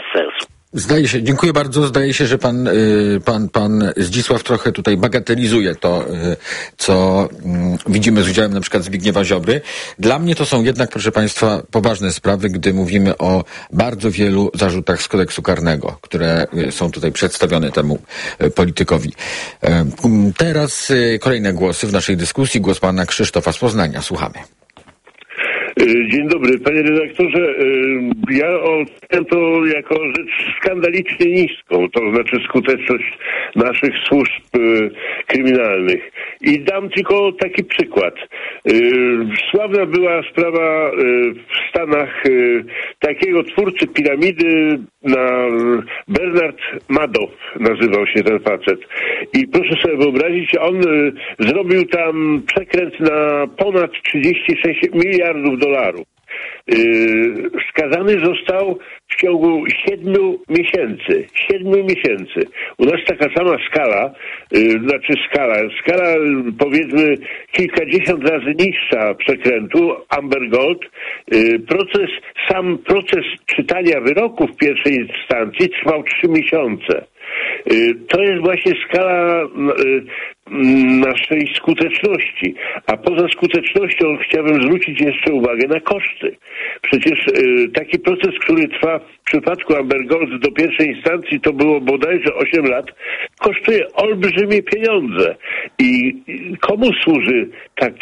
sensu. Zdaje się, dziękuję bardzo. Zdaje się, że pan Zdzisław trochę tutaj bagatelizuje to, co widzimy z udziałem na przykład Zbigniewa Ziobry. Dla mnie to są jednak, proszę państwa, poważne sprawy, gdy mówimy o bardzo wielu zarzutach z kodeksu karnego, które są tutaj przedstawione temu politykowi. Teraz kolejne głosy w naszej dyskusji. Głos pana Krzysztofa z Poznania. Słuchamy. Dzień dobry, panie redaktorze. Ja oceniam to jako rzecz skandalicznie niską, to znaczy skuteczność naszych służb kryminalnych. I dam tylko taki przykład. Sławna była sprawa w Stanach takiego twórcy piramidy, Bernard Madoff nazywał się ten facet. I proszę sobie wyobrazić, on zrobił tam przekręt na ponad 36 miliardów dolarów. Skazany został w ciągu 7 miesięcy. 7 miesięcy. U nas taka sama skala, skala powiedzmy kilkadziesiąt razy niższa przekrętu, Amber Gold. Sam proces czytania wyroku w pierwszej instancji trwał 3 miesiące. To jest właśnie skala naszej skuteczności. A poza skutecznością chciałbym zwrócić jeszcze uwagę na koszty. Przecież taki proces, który trwa w przypadku Amber Gold do pierwszej instancji, to było bodajże 8 lat, kosztuje olbrzymie pieniądze. I komu służy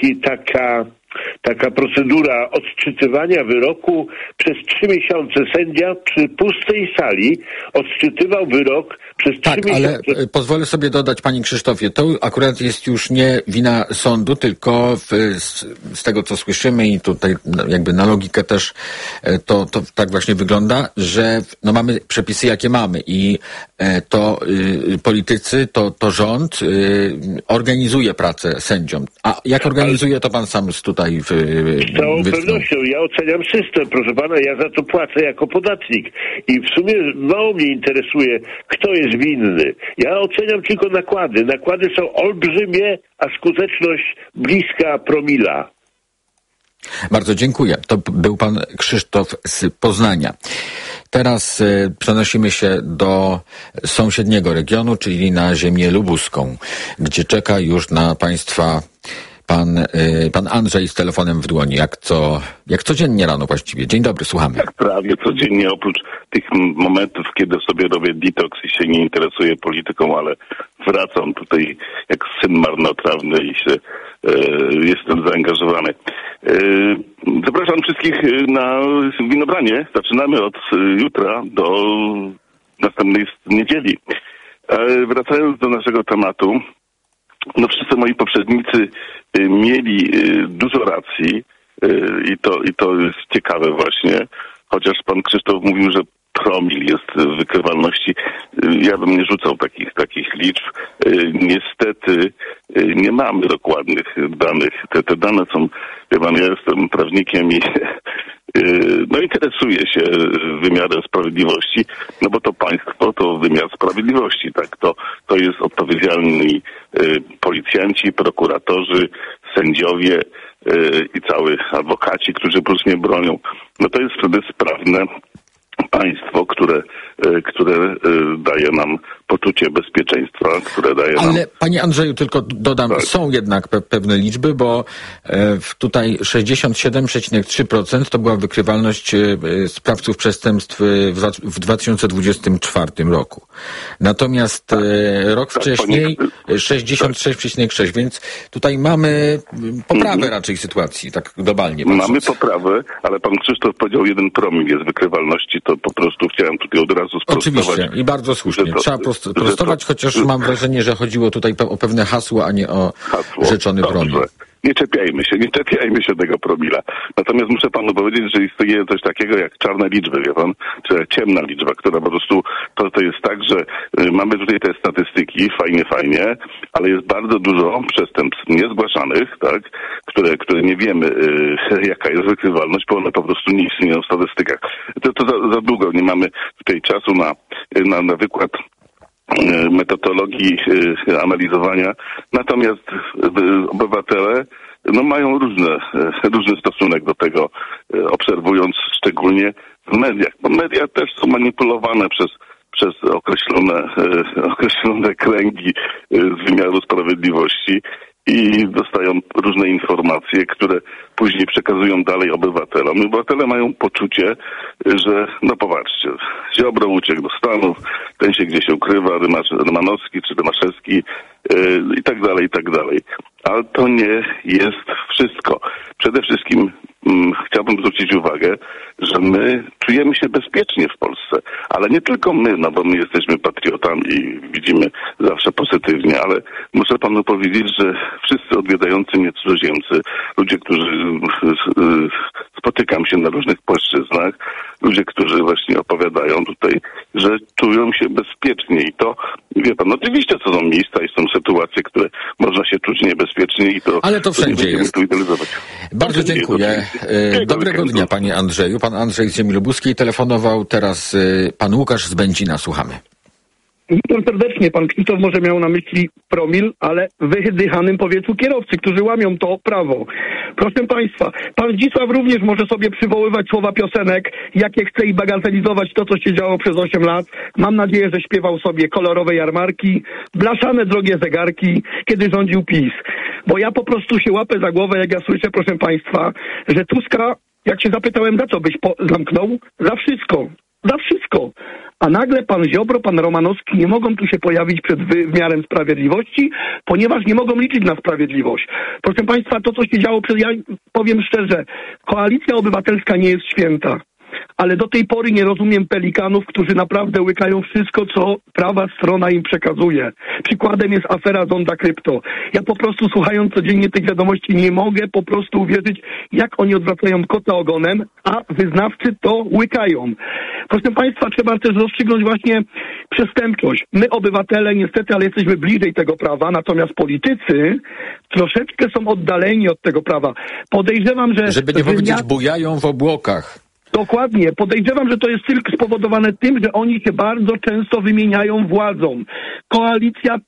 taka procedura odczytywania wyroku przez 3 miesiące? Sędzia przy pustej sali odczytywał wyrok przez 3 miesiące. Ale pozwolę sobie dodać, panie Krzysztofie, to akurat jest już nie wina sądu, tylko z tego, co słyszymy i tutaj jakby na logikę też to tak właśnie wygląda, że mamy przepisy, jakie mamy i to politycy, to rząd organizuje pracę sędziom. A jak organizuje, to pan sam tutaj z całą pewnością. Ja oceniam system, proszę pana, ja za to płacę jako podatnik. I w sumie mało mnie interesuje, kto jest winny. Ja oceniam tylko nakłady. Nakłady są olbrzymie, a skuteczność bliska promila. Bardzo dziękuję. To był pan Krzysztof z Poznania. Teraz przenosimy się do sąsiedniego regionu, czyli na ziemię lubuską, gdzie czeka już na państwa pan Andrzej z telefonem w dłoni, jak codziennie rano właściwie. Dzień dobry, słuchamy. Tak, prawie codziennie, oprócz tych momentów, kiedy sobie robię detoks i się nie interesuję polityką, ale wracam tutaj jak syn marnotrawny i jestem zaangażowany. Zapraszam wszystkich na winobranie. Zaczynamy od jutra do następnej niedzieli. Wracając do naszego tematu, wszyscy moi poprzednicy mieli dużo racji i to jest ciekawe właśnie, chociaż pan Krzysztof mówił, że promil jest wykrywalności. Ja bym nie rzucał takich liczb. Niestety nie mamy dokładnych danych. Te dane są, wie pan, ja jestem prawnikiem i interesuję się wymiarem sprawiedliwości, bo to państwo to wymiar sprawiedliwości, tak? To jest odpowiedzialni policjanci, prokuratorzy, sędziowie i cały adwokaci, którzy plus mnie bronią. To jest wtedy sprawne państwo, które daje nam poczucie bezpieczeństwa, które daje nam... Ale panie Andrzeju, tylko dodam, tak. Są jednak pewne liczby, bo tutaj 67,3% to była wykrywalność sprawców przestępstw w 2024 roku. Natomiast rok wcześniej 66,6%, więc tutaj mamy poprawę raczej sytuacji, tak globalnie patrząc. Mamy poprawę, ale pan Krzysztof powiedział 1 promil jest wykrywalności, to po prostu chciałem tutaj od razu sprostować. Oczywiście i bardzo słusznie. Trzeba prostować, chociaż mam wrażenie, że chodziło tutaj o pewne hasło, a nie o rzeczony promil. Nie czepiajmy się tego promila. Natomiast muszę panu powiedzieć, że istnieje coś takiego jak czarne liczby, wie pan, czy ciemna liczba, która po prostu, to jest tak, że mamy tutaj te statystyki, fajnie, ale jest bardzo dużo przestępstw niezgłaszanych, tak, które nie wiemy, jaka jest wykrywalność, bo one po prostu nie istnieją w statystykach. To za długo, nie mamy tutaj czasu na wykład metodologii analizowania. Natomiast obywatele mają różny stosunek do tego, obserwując szczególnie w mediach, bo media też są manipulowane przez określone kręgi z wymiaru sprawiedliwości i dostają różne informacje, które później przekazują dalej obywatelom. Obywatele mają poczucie, że no popatrzcie, Ziobro uciekł do Stanów, ten się gdzieś ukrywa, Rymanowski czy Rymaszewski i tak dalej, i tak dalej. Ale to nie jest wszystko. Przede wszystkim chciałbym zwrócić uwagę, że my czujemy się bezpiecznie w Polsce, ale nie tylko my, no bo my jesteśmy patriotami i widzimy zawsze pozytywnie, ale muszę panu powiedzieć, że wszyscy odwiedzający mnie cudzoziemcy, ludzie, którzy spotykam się na różnych płaszczyznach, ludzie, którzy właśnie opowiadają tutaj, że czują się bezpiecznie i to, wie pan, oczywiście to są miejsca i są sytuacje, które można się czuć niebezpiecznie i to... Ale to wszędzie jest. Tu idealizować. Bardzo dziękuję. Dobrego dnia, panie Andrzeju. Pan Andrzej z Ziemi Lubuskiej telefonował, teraz pan Łukasz z Będzina, słuchamy. Witam serdecznie. Pan Krzysztof może miał na myśli promil, ale w wydychanym powietrzu kierowcy, którzy łamią to prawo. Proszę państwa, pan Zdzisław również może sobie przywoływać słowa piosenek, jakie chce i bagatelizować to, co się działo przez 8 lat. Mam nadzieję, że śpiewał sobie kolorowe jarmarki, blaszane drogie zegarki, kiedy rządził PiS. Bo ja po prostu się łapę za głowę, jak ja słyszę, proszę państwa, że Tuska, jak się zapytałem, za co byś zamknął? Za wszystko. Za wszystko. A nagle pan Ziobro, pan Romanowski nie mogą tu się pojawić przed wymiarem sprawiedliwości, ponieważ nie mogą liczyć na sprawiedliwość. Proszę państwa, to co się działo, ja powiem szczerze, Koalicja Obywatelska nie jest święta. Ale do tej pory nie rozumiem pelikanów, którzy naprawdę łykają wszystko, co prawa strona im przekazuje. Przykładem jest afera Zonda Krypto. Ja po prostu, słuchając codziennie tych wiadomości, nie mogę po prostu uwierzyć, jak oni odwracają kota ogonem, a wyznawcy to łykają. Proszę państwa, trzeba też rozstrzygnąć właśnie przestępczość. My, obywatele, niestety, ale jesteśmy bliżej tego prawa, natomiast politycy troszeczkę są oddaleni od tego prawa. Podejrzewam, że... Żeby nie powiedzieć, bujają w obłokach. Dokładnie. Podejrzewam, że to jest tylko spowodowane tym, że oni się bardzo często wymieniają władzą. Koalicja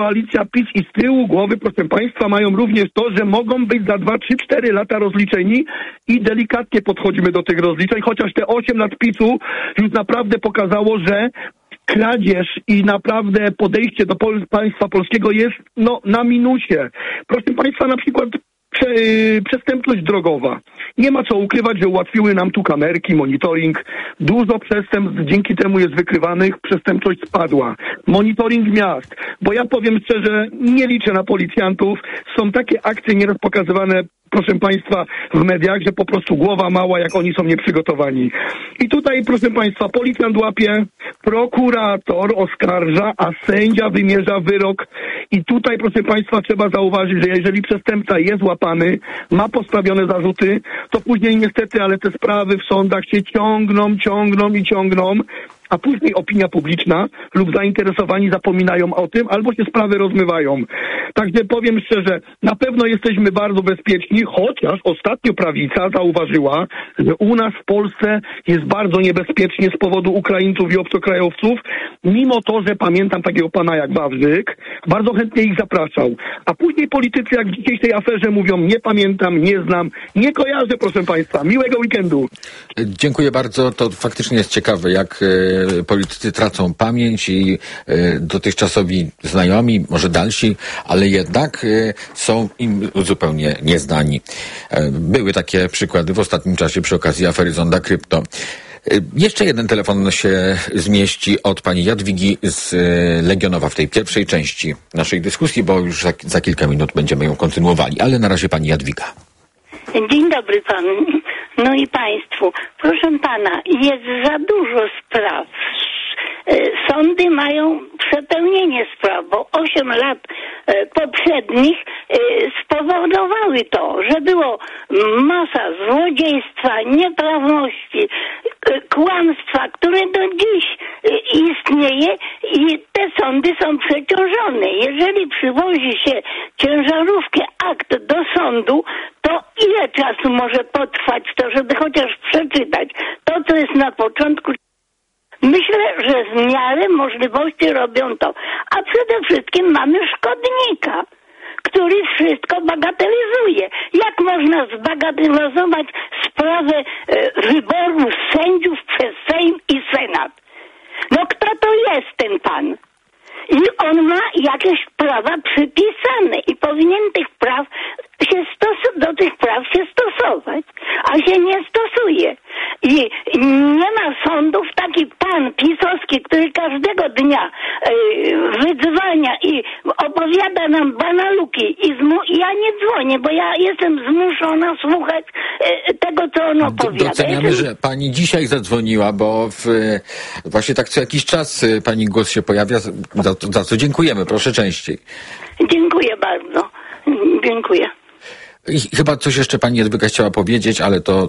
PiS i z tyłu głowy, proszę państwa, mają również to, że mogą być za 2, 3, 4 lata rozliczeni i delikatnie podchodzimy do tych rozliczeń, chociaż te 8 lat PiS-u już naprawdę pokazało, że kradzież i naprawdę podejście do państwa polskiego jest na minusie. Proszę państwa, na przykład przestępność drogowa. Nie ma co ukrywać, że ułatwiły nam tu kamerki, monitoring. Dużo przestępstw dzięki temu jest wykrywanych, przestępczość spadła. Monitoring miast, bo ja powiem szczerze, nie liczę na policjantów. Są takie akcje nieraz pokazywane, proszę państwa, w mediach, że po prostu głowa mała, jak oni są nieprzygotowani. I tutaj, proszę państwa, policjant łapie, prokurator oskarża, a sędzia wymierza wyrok. I tutaj, proszę państwa, trzeba zauważyć, że jeżeli przestępca jest łapany, ma postawione zarzuty, to później niestety, ale te sprawy w sądach się ciągną, a później opinia publiczna lub zainteresowani zapominają o tym, albo się sprawy rozmywają. Także powiem szczerze, na pewno jesteśmy bardzo bezpieczni, chociaż ostatnio prawica zauważyła, że u nas w Polsce jest bardzo niebezpiecznie z powodu Ukraińców i obcokrajowców, mimo to, że pamiętam takiego pana jak Wawrzyk, bardzo chętnie ich zapraszał. A później politycy, jak w dzisiejszej aferze, mówią: nie pamiętam, nie znam, nie kojarzę, proszę państwa. Miłego weekendu. Dziękuję bardzo. To faktycznie jest ciekawe, jak politycy tracą pamięć i dotychczasowi znajomi, może dalsi, ale jednak są im zupełnie nieznani. Były takie przykłady w ostatnim czasie przy okazji afery Zonda Krypto. Jeszcze jeden telefon się zmieści od pani Jadwigi z Legionowa w tej pierwszej części naszej dyskusji, bo już za kilka minut będziemy ją kontynuowali, ale na razie pani Jadwiga. Dzień dobry panu, no i państwu. Proszę pana, jest za dużo spraw. Sądy mają przepełnienie spraw, bo 8 lat poprzednich spowodowały to, że było masa złodziejstwa, nieprawności, kłamstwa, które do dziś istnieje i te sądy są przeciążone. Jeżeli przywozi się ciężarówkę akt do sądu, to ile czasu może potrwać to, żeby chociaż przeczytać to, co jest na początku? Myślę, że w miarę możliwości robią to. A przede wszystkim mamy szkodnika, który wszystko bagatelizuje. Jak można zbagatelizować sprawę sprawę wyboru sędziów przez Sejm i Senat. No kto to jest ten pan? I on ma jakieś prawa przypisane i powinien tych praw do tych praw się stosować, a się nie stosuje. I nie ma sądów, taki pan pisowski, który każdego dnia wydzwania i opowiada nam banaluki ja nie dzwonię, bo ja jestem zmuszona słuchać tego, co on opowiada. Doceniamy, że pani dzisiaj zadzwoniła, bo właśnie tak co jakiś czas pani głos się pojawia, za co dziękujemy. Proszę częściej. Dziękuję bardzo. Dziękuję. I chyba coś jeszcze pani Jadwiga chciała powiedzieć, ale to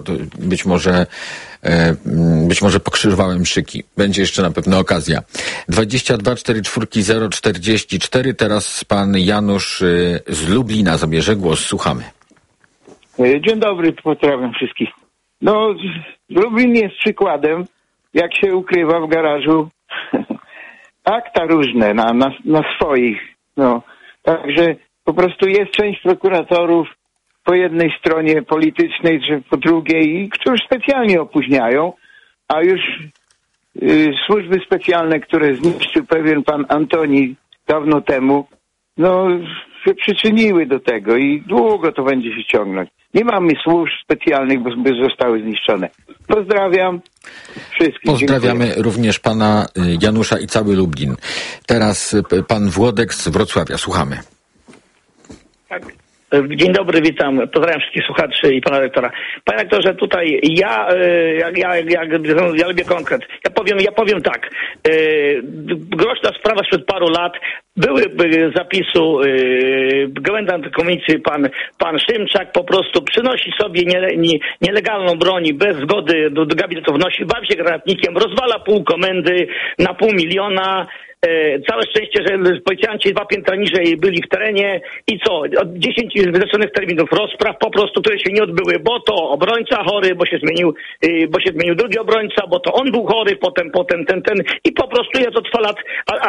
być może pokrzyżowałem szyki. Będzie jeszcze na pewno okazja. 22 44 044. Teraz pan Janusz z Lublina zabierze głos. Słuchamy. Dzień dobry, pozdrawiam wszystkich. No, Lublin jest przykładem, jak się ukrywa w garażu akta różne na swoich. No, także po prostu jest część prokuratorów po jednej stronie politycznej, czy po drugiej, którzy specjalnie opóźniają, a już służby specjalne, które zniszczył pewien pan Antoni dawno temu, no się przyczyniły do tego i długo to będzie się ciągnąć. Nie mamy służb specjalnych, bo zostały zniszczone. Pozdrawiam wszystkich. Pozdrawiamy Dziękuję. również pana Janusza i cały Lublin. Teraz pan Włodek z Wrocławia. Słuchamy. Tak. Dzień dobry, witam. Pozdrawiam wszystkich słuchaczy i pana rektora. Panie rektorze, tutaj ja lubię konkret. Ja powiem tak. Groźna sprawa sprzed paru lat. Były zapisu komendant komisji pan Szymczak po prostu przynosi sobie nielegalną broń bez zgody do gabinetu, wnosi, bawi się granatnikiem, rozwala pół komendy na $500,000. Całe szczęście, że policjanci 2 piętra niżej byli w terenie i co? Od 10 wyznaczonych terminów rozpraw po prostu, które się nie odbyły, bo to obrońca chory, bo się zmienił drugi obrońca, bo to on był chory, potem ten i po prostu jest od 2 lat,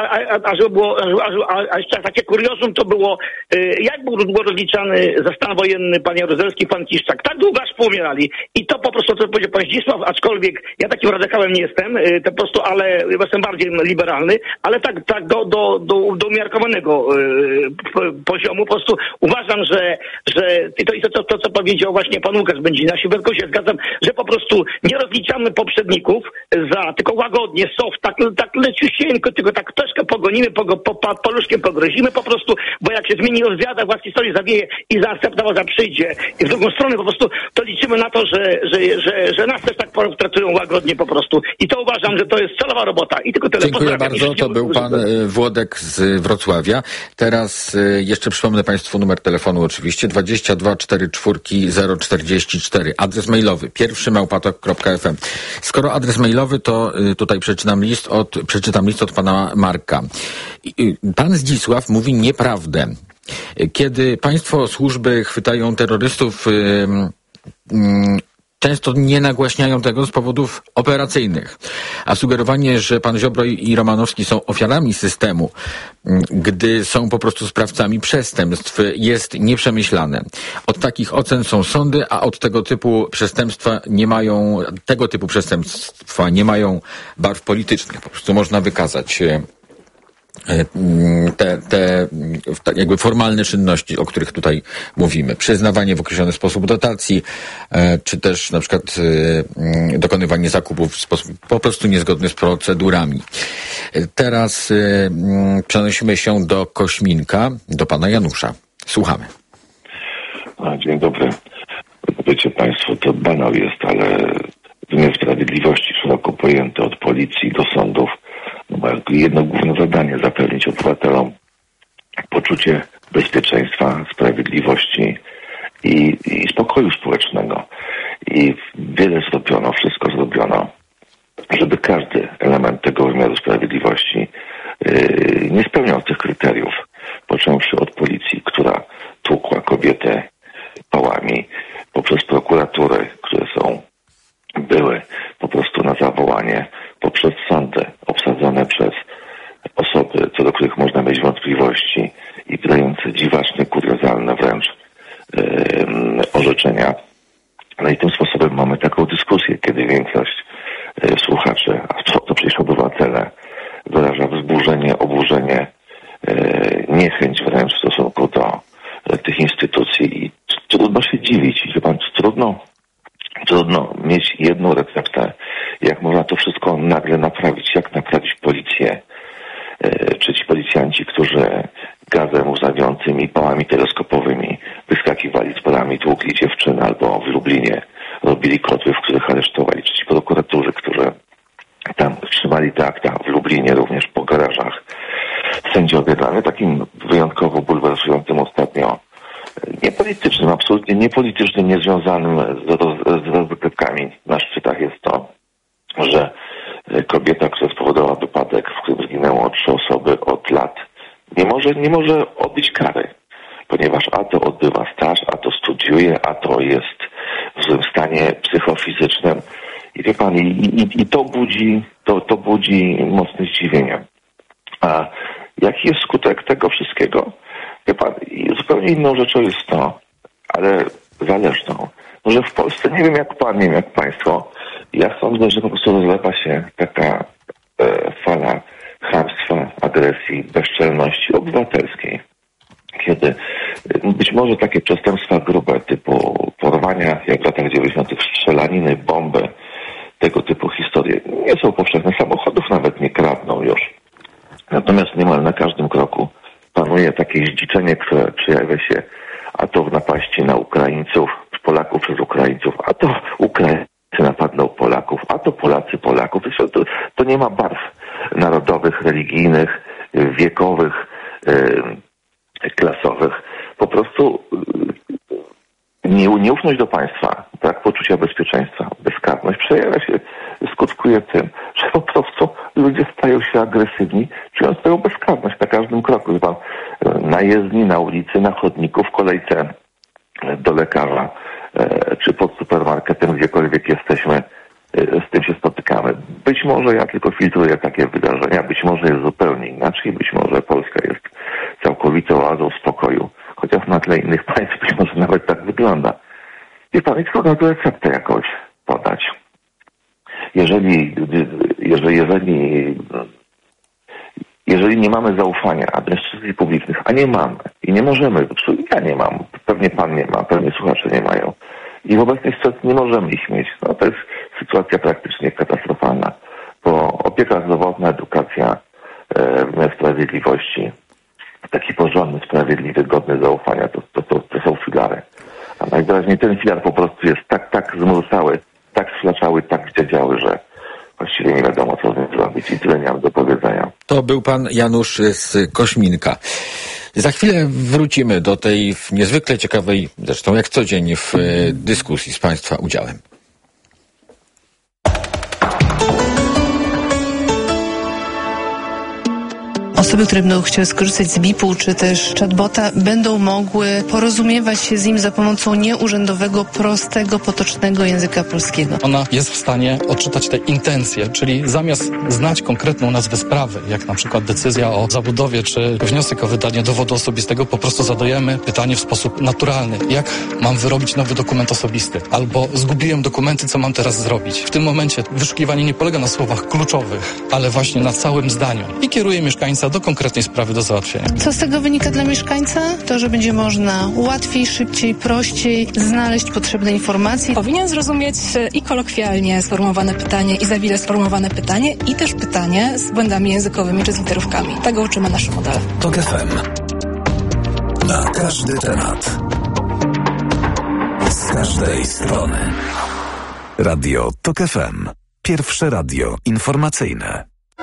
a jeszcze takie kuriozum to było, jak był rozliczany za stan wojenny pan Jaruzelski, pan Kiszczak. Tak długo aż poumierali. I to po prostu, co powiedział pan Zdzisław, aczkolwiek ja takim radykałem nie jestem, to po prostu, ale jestem bardziej liberalny, ale tak do umiarkowanego poziomu. Po prostu uważam, że to co powiedział właśnie pan Łukasz Będzina, się tylko się zgadzam, że po prostu nie rozliczamy poprzedników tylko łagodnie, soft, tak leciusieńko, tylko tak troszkę pogonimy, paluszkiem pogrozimy po prostu, bo jak się zmieni rozwiada, własnej historii zawieje i za następna władza przyjdzie i w drugą stronę po prostu to liczymy na to, że nas też tak traktują łagodnie po prostu. I to uważam, że to jest celowa robota. I tylko tyle. Dziękuję bardzo. To był pan Włodek z Wrocławia. Teraz jeszcze przypomnę państwu numer telefonu oczywiście 22 44 044. Adres mailowy pierwszy@tok.fm. Skoro adres mailowy, to tutaj przeczytam list od pana Marka. Pan Zdzisław mówi nieprawdę. Kiedy państwo służby chwytają terrorystów, często nie nagłaśniają tego z powodów operacyjnych. A sugerowanie, że pan Ziobro i Romanowski są ofiarami systemu, gdy są po prostu sprawcami przestępstw, jest nieprzemyślane. Od takich ocen są sądy, a od tego typu przestępstwa nie mają barw politycznych. Po prostu można wykazać te jakby formalne czynności, o których tutaj mówimy. Przyznawanie w określony sposób dotacji, czy też na przykład dokonywanie zakupów w sposób po prostu niezgodny z procedurami. Teraz przenosimy się do Kośminka, do pana Janusza. Słuchamy. Dzień dobry. Wiecie państwo, to banał jest, ale wymiar sprawiedliwości szeroko pojęty od policji do sądów ma jedno główne zadanie: zapewnić obywatelom poczucie bezpieczeństwa, sprawiedliwości i spokoju społecznego. I wiele zrobiono, wszystko zrobiono, żeby każdy element tego wymiaru sprawiedliwości nie spełniał tych kryteriów. Począwszy od policji, która tłukła kobietę pałami, poprzez prokuratury, które były po prostu na zawołanie, poprzez sądy obsadzone przez osoby, co do których można mieć wątpliwości i wydające dziwaczne, kuriozalne wręcz orzeczenia. No i tym sposobem mamy oburzenie, niechęć wręcz w stosunku do tych instytucji i trudno się dziwić. Wie pan, trudno mieć jedną receptę, jak można to wszystko nagle naprawić, jak naprawić policję, czy ci policjanci, którzy gazem łzawiącym i pałami teleskopowymi wyskakiwali z polami, tłukli dziewczyny, albo w Lublinie robili kotły, w których aresztowali, czy ci prokuratorzy, którzy tam trzymali te akta w Lublinie, również po garażach. Sędziowie, dla mnie takim wyjątkowo bulwersującym ostatnio, niepolitycznym, absolutnie niepolitycznym, niezwiązanym z rozgrywkami na szczytach jest to, że kobieta, która spowodowała wypadek, w którym zginęło 3 osoby od lat, nie może odbyć kary, ponieważ a to odbywa staż, a to studiuje, a to jest w złym stanie psychofizycznym. I wie pan, i to budzi mocne zdziwienie. A jaki jest skutek tego wszystkiego? Wie pan, zupełnie inną rzeczą jest to, ale zależną, że w Polsce, nie wiem jak pan, nie wiem jak państwo, ja sądzę, że po prostu rozlewa się taka fala chamstwa, agresji, bezczelności obywatelskiej. Kiedy być może takie przestępstwa grube typu porwania, jak w latach 90. strzelaniny, bomby, tego typu historie nie są powszechne. Samochodów nawet nie kradną już. Natomiast niemal na każdym kroku panuje takie zdziczenie, które przejawia się a to w napaści na Ukraińców, Polaków przez Ukraińców, a to Ukraińcy napadną Polaków, a to Polacy Polaków. To nie ma barw narodowych, religijnych, wiekowych, klasowych. Po prostu nieufność do państwa, brak poczucia bezpieczeństwa, bezkarność przejawia się, skutkuje tym, że po prostu ludzie stają się agresywni, czują swoją bezkarność na każdym kroku. Chyba na jezdni, na ulicy, na chodniku, w kolejce do lekarza, czy pod supermarketem, gdziekolwiek jesteśmy, z tym się spotykamy. Być może ja tylko filtruję takie wydarzenia, być może jest zupełnie inaczej, być może Polska jest całkowitą oazą spokoju, chociaż na tle innych państw być może nawet tak wygląda. I pan, tylko na to receptę jakąś podać. Jeżeli nie mamy zaufania administracji publicznych, a nie mamy i nie możemy, ja nie mam, pewnie pan nie ma, pewnie słuchacze nie mają i w obecnej sytuacji nie możemy ich mieć, no to jest sytuacja praktycznie katastrofalna, bo opieka zdrowotna, edukacja, wymiar sprawiedliwości, taki porządny, sprawiedliwy, godny zaufania, to są filary. A najwyraźniej ten filar po prostu jest tak zmrusały, tak sflaczały, tak zdziadziały, że właściwie nie wiadomo, co z nim zrobić i tyle nie mam do powiedzenia. To był pan Janusz z Kośminka. Za chwilę wrócimy do tej niezwykle ciekawej, zresztą jak co dzień w dyskusji z państwa udziałem. Osoby, które będą chciały skorzystać z BIP-u czy też chatbota, będą mogły porozumiewać się z nim za pomocą nieurzędowego, prostego, potocznego języka polskiego. Ona jest w stanie odczytać te intencje, czyli zamiast znać konkretną nazwę sprawy, jak na przykład decyzja o zabudowie czy wniosek o wydanie dowodu osobistego, po prostu zadajemy pytanie w sposób naturalny. Jak mam wyrobić nowy dokument osobisty? Albo zgubiłem dokumenty, co mam teraz zrobić? W tym momencie wyszukiwanie nie polega na słowach kluczowych, ale właśnie na całym zdaniu i kieruje mieszkańca do konkretnej sprawy do załatwienia. Co z tego wynika dla mieszkańca? To, że będzie można łatwiej, szybciej, prościej znaleźć potrzebne informacje. Powinien zrozumieć i kolokwialnie sformułowane pytanie, i za chwilę sformułowane pytanie, i też pytanie z błędami językowymi czy z literówkami. Tego uczymy nasze modele. TOK FM. Na każdy temat. Z każdej strony. Radio TOK FM. Pierwsze radio informacyjne.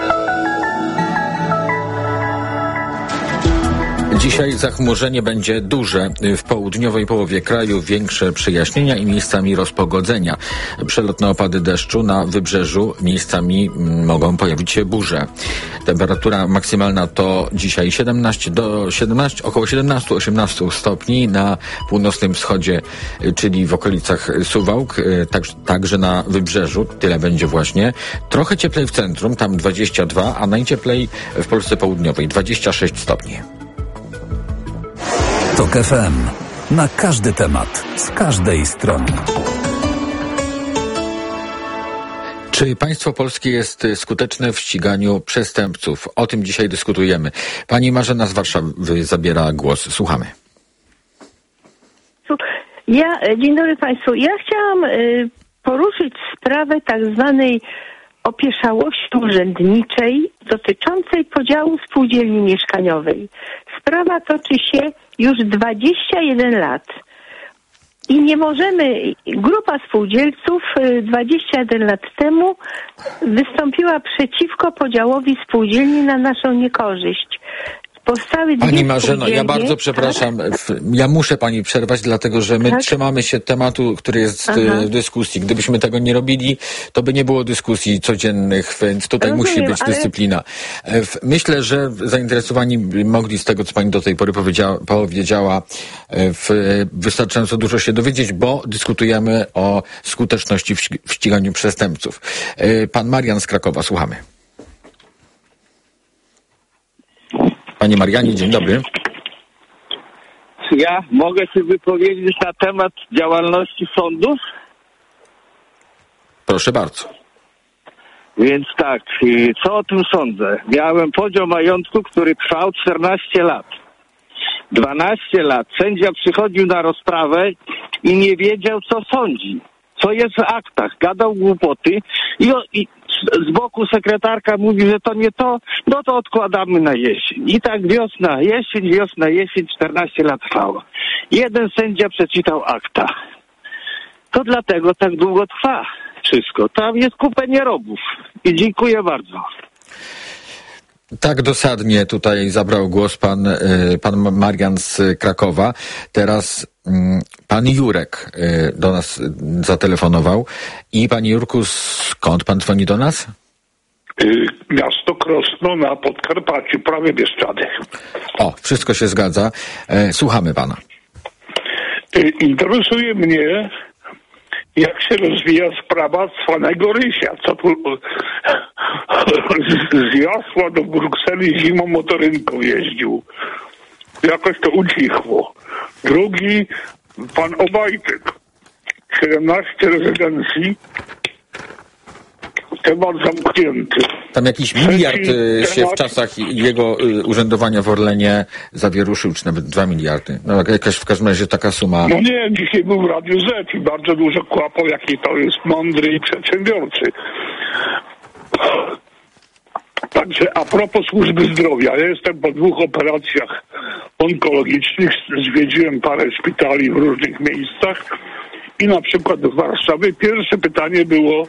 Dzisiaj zachmurzenie będzie duże. W południowej połowie kraju większe przejaśnienia i miejscami rozpogodzenia. Przelotne opady deszczu na wybrzeżu, miejscami mogą pojawić się burze. Temperatura maksymalna to dzisiaj około 17-18 stopni na północnym wschodzie, czyli w okolicach Suwałk, także na wybrzeżu. Tyle będzie właśnie. Trochę cieplej w centrum, tam 22, a najcieplej w Polsce południowej 26 stopni. TOK FM. Na każdy temat, z każdej strony. Czy państwo polskie jest skuteczne w ściganiu przestępców? O tym dzisiaj dyskutujemy. Pani Marzena z Warszawy zabiera głos. Słuchamy. Dzień dobry Państwu. Ja chciałam poruszyć sprawę tak zwanej opieszałości urzędniczej dotyczącej podziału spółdzielni mieszkaniowej. Sprawa toczy się już 21 lat. I nie możemy, grupa spółdzielców 21 lat temu wystąpiła przeciwko podziałowi spółdzielni na naszą niekorzyść. Powstały dwie Pani Marzeno, spółdzielnie. ja bardzo przepraszam. Ja muszę pani przerwać, dlatego że my trzymamy się tematu, który jest w dyskusji. Gdybyśmy tego nie robili, to by nie było dyskusji codziennych, więc tutaj musi być dyscyplina. Myślę, że zainteresowani mogli z tego, co pani do tej pory powiedziała, wystarczająco dużo się dowiedzieć, bo dyskutujemy o skuteczności w ściganiu przestępców. Pan Marian z Krakowa, słuchamy. Panie Marianie, dzień dobry. Ja mogę się wypowiedzieć na temat działalności sądów? Proszę bardzo. Więc tak, co o tym sądzę? Miałem podział majątku, który trwał 14 lat. 12 lat sędzia przychodził na rozprawę i nie wiedział, co sądzi. Co jest w aktach. Gadał głupoty i z boku sekretarka mówi, że to nie to, no to odkładamy na jesień. I tak wiosna, jesień, 14 lat trwało. Jeden sędzia przeczytał akta. To dlatego tak długo trwa wszystko. Tam jest kupę nierobów. I dziękuję bardzo. Tak dosadnie tutaj zabrał głos pan Marian z Krakowa. Teraz pan Jurek do nas zatelefonował. I panie Jurku, skąd pan dzwoni do nas? Miasto Krosno na Podkarpaciu, prawie Bieszczady. O, wszystko się zgadza. Słuchamy pana. Interesuje mnie, jak się rozwija sprawa cwanego Rysia, co tu z Jasła do Brukseli zimą motorynką jeździł. Jakoś to ucichło. Drugi, pan Obajtek, 17 rezydencji, temat zamknięty. Tam jakiś miliard się w czasach jego urzędowania w Orlenie zawieruszył, czy nawet 2 miliardy. No jakaś w każdym razie taka suma. No nie, dzisiaj był w Radiu Z i bardzo dużo kłapał, jaki to jest mądry i przedsiębiorczy. Także a propos służby zdrowia, ja jestem po 2 operacjach onkologicznych, zwiedziłem parę szpitali w różnych miejscach i na przykład w Warszawie pierwsze pytanie było,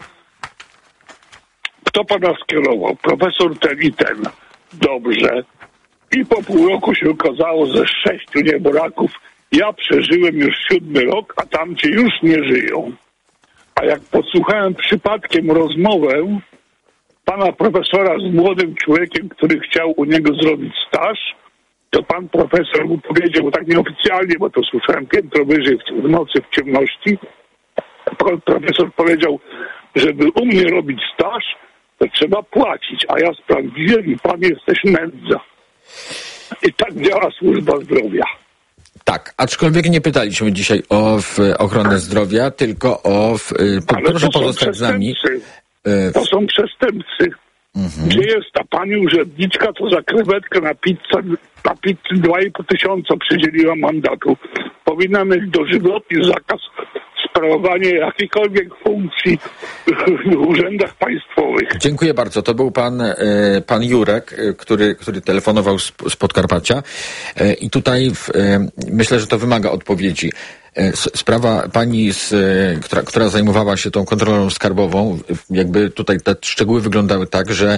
kto pana skierował? Profesor ten i ten. Dobrze. I po pół roku się okazało, że 6 nieboraków ja przeżyłem już 7 rok, a tamci już nie żyją. A jak podsłuchałem przypadkiem rozmowę pana profesora z młodym człowiekiem, który chciał u niego zrobić staż, to pan profesor mu powiedział, tak nieoficjalnie, bo to słyszałem piętro wyżej w nocy w ciemności, pan profesor powiedział, żeby u mnie robić staż, to trzeba płacić, a ja sprawdziłem i pan jesteś nędza. I tak działa służba zdrowia. Tak, aczkolwiek nie pytaliśmy dzisiaj o ochronę zdrowia, tylko o... proszę pozostać z nami. To są przestępcy. Gdzie jest ta pani urzędniczka, co za krewetkę na pizzę 2,5 tysiąca przydzieliła mandatu? Powinna mieć dożywotni zakaz sprawowania jakiejkolwiek funkcji w urzędach państwowych. Dziękuję bardzo. To był pan Jurek, który telefonował z Podkarpacia. I tutaj myślę, że to wymaga odpowiedzi. Sprawa pani, która zajmowała się tą kontrolą skarbową, jakby tutaj te szczegóły wyglądały tak, że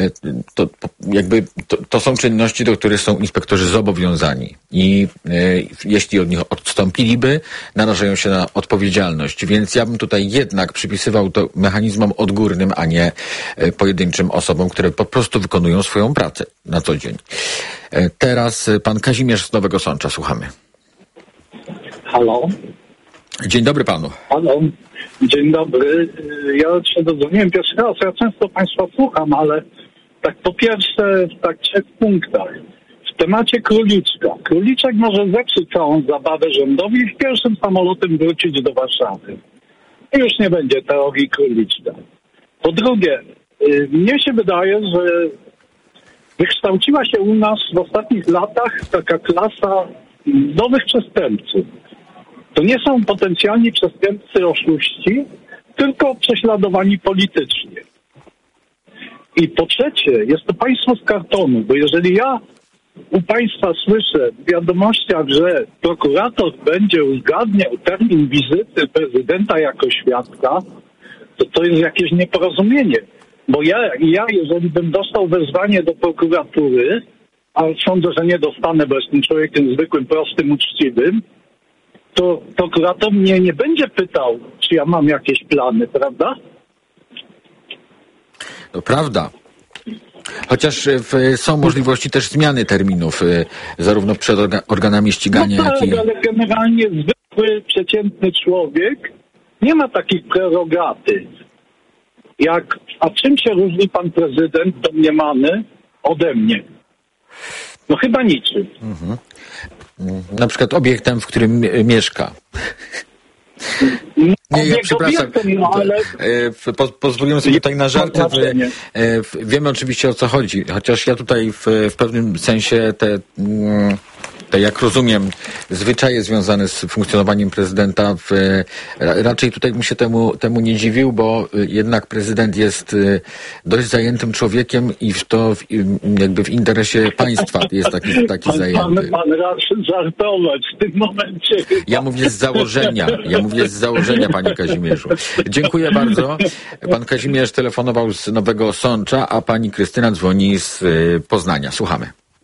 to są czynności, do których są inspektorzy zobowiązani i jeśli od nich odstąpiliby, narażają się na odpowiedzialność. Więc ja bym tutaj jednak przypisywał to mechanizmom odgórnym, a nie pojedynczym osobom, które po prostu wykonują swoją pracę na co dzień. Teraz pan Kazimierz z Nowego Sącza, słuchamy. Halo? Dzień dobry panu. Halo, dzień dobry. Ja się dodzwoniłem pierwszy raz. Ja często państwa słucham, ale tak po pierwsze w tak 3 punktach. W temacie króliczka. Króliczek może zepsuć całą zabawę rządowi i pierwszym samolotem wrócić do Warszawy. I już nie będzie teorii króliczka. Po drugie, mnie się wydaje, że wykształciła się u nas w ostatnich latach taka klasa nowych przestępców. To nie są potencjalni przestępcy oszuści, tylko prześladowani politycznie. I po trzecie, jest to państwo z kartonu, bo jeżeli ja u państwa słyszę w wiadomościach, że prokurator będzie uzgadniał termin wizyty prezydenta jako świadka, to jest jakieś nieporozumienie. Bo ja, jeżeli bym dostał wezwanie do prokuratury, a sądzę, że nie dostanę, bo jestem człowiekiem zwykłym, prostym, uczciwym, to prokurator mnie nie będzie pytał, czy ja mam jakieś plany, prawda? To prawda. Chociaż są możliwości też zmiany terminów, zarówno przed organami ścigania, no tak, jak i... ale generalnie zwykły, przeciętny człowiek nie ma takich prerogatyw. A czym się różni pan prezydent domniemany ode mnie? No chyba niczym. Na przykład obiektem, w którym mieszka. Nie, ja przepraszam. Pozwoliłem sobie tutaj na żarty. Wiemy oczywiście, o co chodzi. Chociaż ja tutaj w pewnym sensie te, jak rozumiem, zwyczaje związane z funkcjonowaniem prezydenta, raczej tutaj bym się temu nie dziwił, bo jednak prezydent jest dość zajętym człowiekiem i jakby w interesie państwa jest taki zajęty. Pan raczy żartować w tym momencie. Ja mówię z założenia, panie Kazimierzu. Dziękuję bardzo. Pan Kazimierz telefonował z Nowego Sącza, a pani Krystyna dzwoni z Poznania. Słuchamy.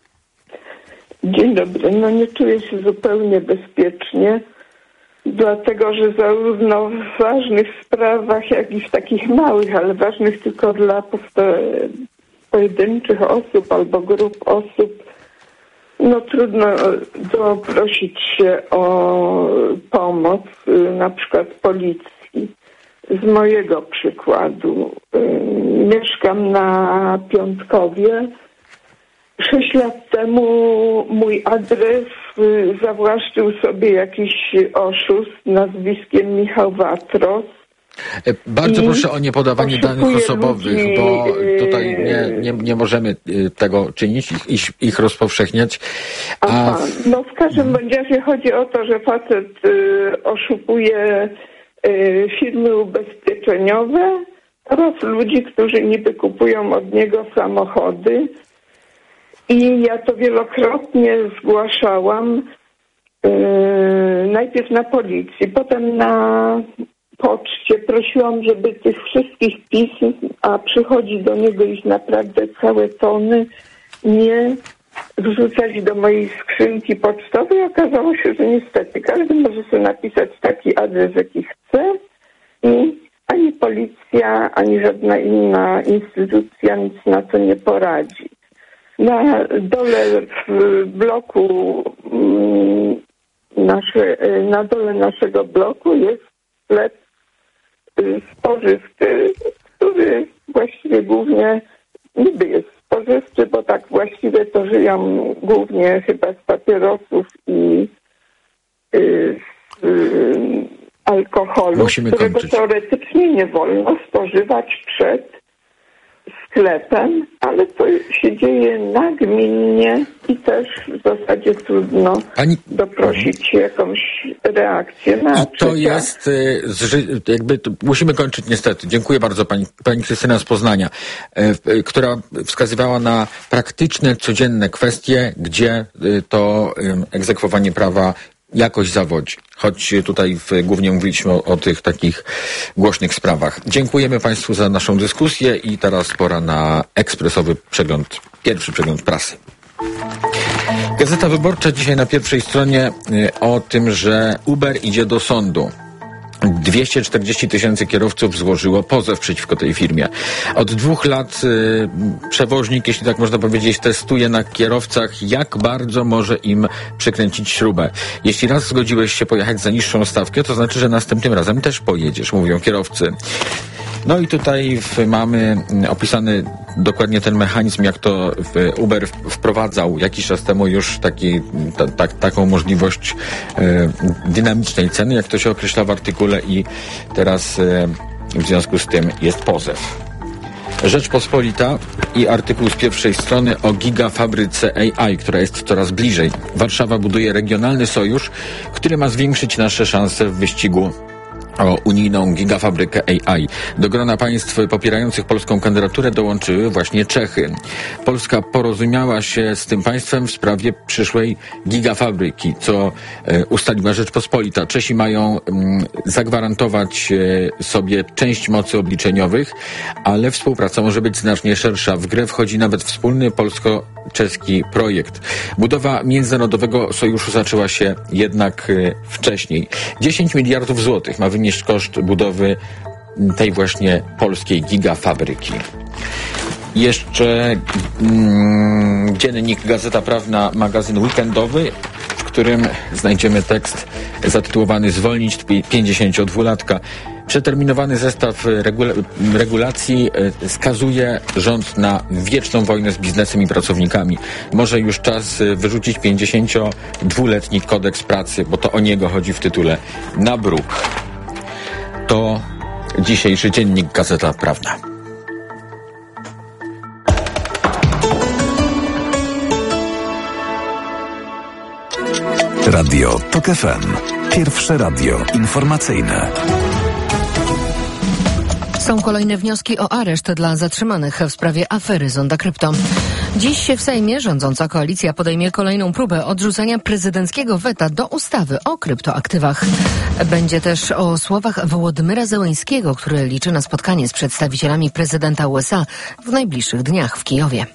Dzień dobry. No nie czuję się zupełnie bezpiecznie, dlatego że zarówno w ważnych sprawach, jak i w takich małych, ale ważnych tylko dla pojedynczych osób albo grup osób, no trudno doprosić się o pomoc, na przykład policji. Z mojego przykładu. Mieszkam na Piątkowie. 6 lat temu mój adres zawłaszczył sobie jakiś oszust nazwiskiem Michał Watros. Bardzo proszę o niepodawanie danych osobowych, bo tutaj nie możemy tego czynić, ich rozpowszechniać. No w każdym bądź razie chodzi o to, że facet oszukuje firmy ubezpieczeniowe oraz ludzi, którzy niby kupują od niego samochody. I ja to wielokrotnie zgłaszałam, najpierw na policji, potem na poczcie. Prosiłam, żeby tych wszystkich pism, a przychodzi do niego ich naprawdę całe tony, nie wrzucać do mojej skrzynki pocztowej. Okazało się, że niestety każdy może sobie napisać taki adres, jaki chce i ani policja, ani żadna inna instytucja nic na to nie poradzi. Na dole w bloku na dole naszego bloku jest sklep spożywczy, który właściwie głównie niby jest spożywczy, bo tak właściwie to żyją głównie chyba z papierosów i alkoholu, którego teoretycznie nie wolno spożywać przed sklepem, ale to się dzieje nagminnie i też w zasadzie trudno doprosić się jakąś reakcję na to jest, musimy kończyć niestety. Dziękuję bardzo pani Krystyna z Poznania, która wskazywała na praktyczne, codzienne kwestie, gdzie to egzekwowanie prawa jakoś zawodzi. Choć tutaj głównie mówiliśmy o tych takich głośnych sprawach. Dziękujemy Państwu za naszą dyskusję i teraz pora na ekspresowy przegląd, pierwszy przegląd prasy. Gazeta Wyborcza dzisiaj na pierwszej stronie o tym, że Uber idzie do sądu. 240 000 kierowców złożyło pozew przeciwko tej firmie. Od 2 lat przewoźnik, jeśli tak można powiedzieć, testuje na kierowcach, jak bardzo może im przykręcić śrubę. Jeśli raz zgodziłeś się pojechać za niższą stawkę, to znaczy, że następnym razem też pojedziesz, mówią kierowcy. No i tutaj mamy opisany dokładnie ten mechanizm, jak to Uber wprowadzał jakiś czas temu już taką możliwość dynamicznej ceny, jak to się określa w artykule, i teraz w związku z tym jest pozew. Rzeczpospolita i artykuł z pierwszej strony o gigafabryce AI, która jest coraz bliżej. Warszawa buduje regionalny sojusz, który ma zwiększyć nasze szanse w wyścigu o unijną gigafabrykę AI. Do grona państw popierających polską kandydaturę dołączyły właśnie Czechy. Polska porozumiała się z tym państwem w sprawie przyszłej gigafabryki, co ustaliła Rzeczpospolita. Czesi mają zagwarantować sobie część mocy obliczeniowych, ale współpraca może być znacznie szersza. W grę wchodzi nawet wspólny polsko-czeski projekt. Budowa międzynarodowego sojuszu zaczęła się jednak wcześniej. 10 miliardów złotych ma wynieść koszt budowy tej właśnie polskiej gigafabryki. Jeszcze dziennik Gazeta Prawna, magazyn weekendowy, w którym znajdziemy tekst zatytułowany „Zwolnić 52-latka”. Przeterminowany zestaw regulacji skazuje rząd na wieczną wojnę z biznesem i pracownikami. Może już czas wyrzucić 52-letni kodeks pracy, bo to o niego chodzi w tytule, na bruk. To dzisiejszy dziennik Gazeta Prawna. Radio TOK FM. Pierwsze radio informacyjne. Są kolejne wnioski o areszt dla zatrzymanych w sprawie afery Zonda Krypto. Dziś w Sejmie rządząca koalicja podejmie kolejną próbę odrzucenia prezydenckiego weta do ustawy o kryptoaktywach. Będzie też o słowach Wołodymyra Zełenskiego, który liczy na spotkanie z przedstawicielami prezydenta USA w najbliższych dniach w Kijowie.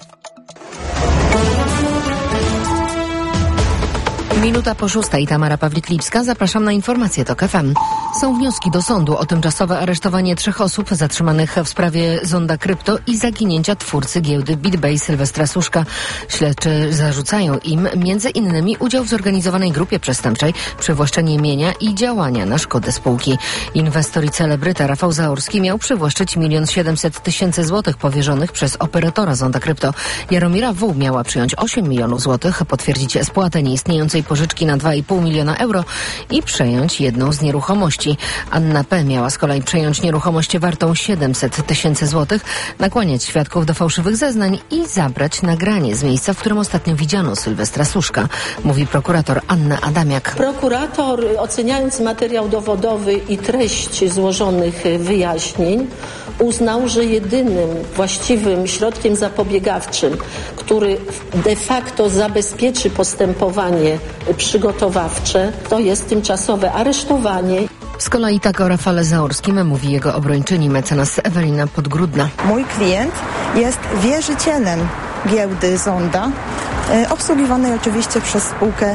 Minuta po 6:00. Tamara Pawlik-Lipska. Zapraszam na informacje TOK FM. Są wnioski do sądu o tymczasowe aresztowanie 3 osób zatrzymanych w sprawie Zonda Krypto i zaginięcia twórcy giełdy BitBay Sylwestra Suszka. Śledczy zarzucają im m.in. udział w zorganizowanej grupie przestępczej, przywłaszczenie mienia i działania na szkodę spółki. Inwestor i celebryta Rafał Zaorski miał przywłaszczyć 1 700 000 złotych powierzonych przez operatora Zonda Krypto. Jaromira W. miała przyjąć 8 milionów złotych, potwierdzić spłatę nieistniejącej pożyczki na 2,5 miliona euro i przejąć jedną z nieruchomości. Anna P. miała z kolei przejąć nieruchomość wartą 700 000 złotych, nakłaniać świadków do fałszywych zeznań i zabrać nagranie z miejsca, w którym ostatnio widziano Sylwestra Suszka, mówi prokurator Anna Adamiak. Prokurator, oceniając materiał dowodowy i treść złożonych wyjaśnień, uznał, że jedynym właściwym środkiem zapobiegawczym, który de facto zabezpieczy postępowanie przygotowawcze, to jest tymczasowe aresztowanie. Z kolei tak o Rafale Zaorskim mówi jego obrończyni mecenas Ewelina Podgrudna. Mój klient jest wierzycielem giełdy Zonda, obsługiwanej oczywiście przez spółkę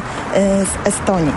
z Estonii.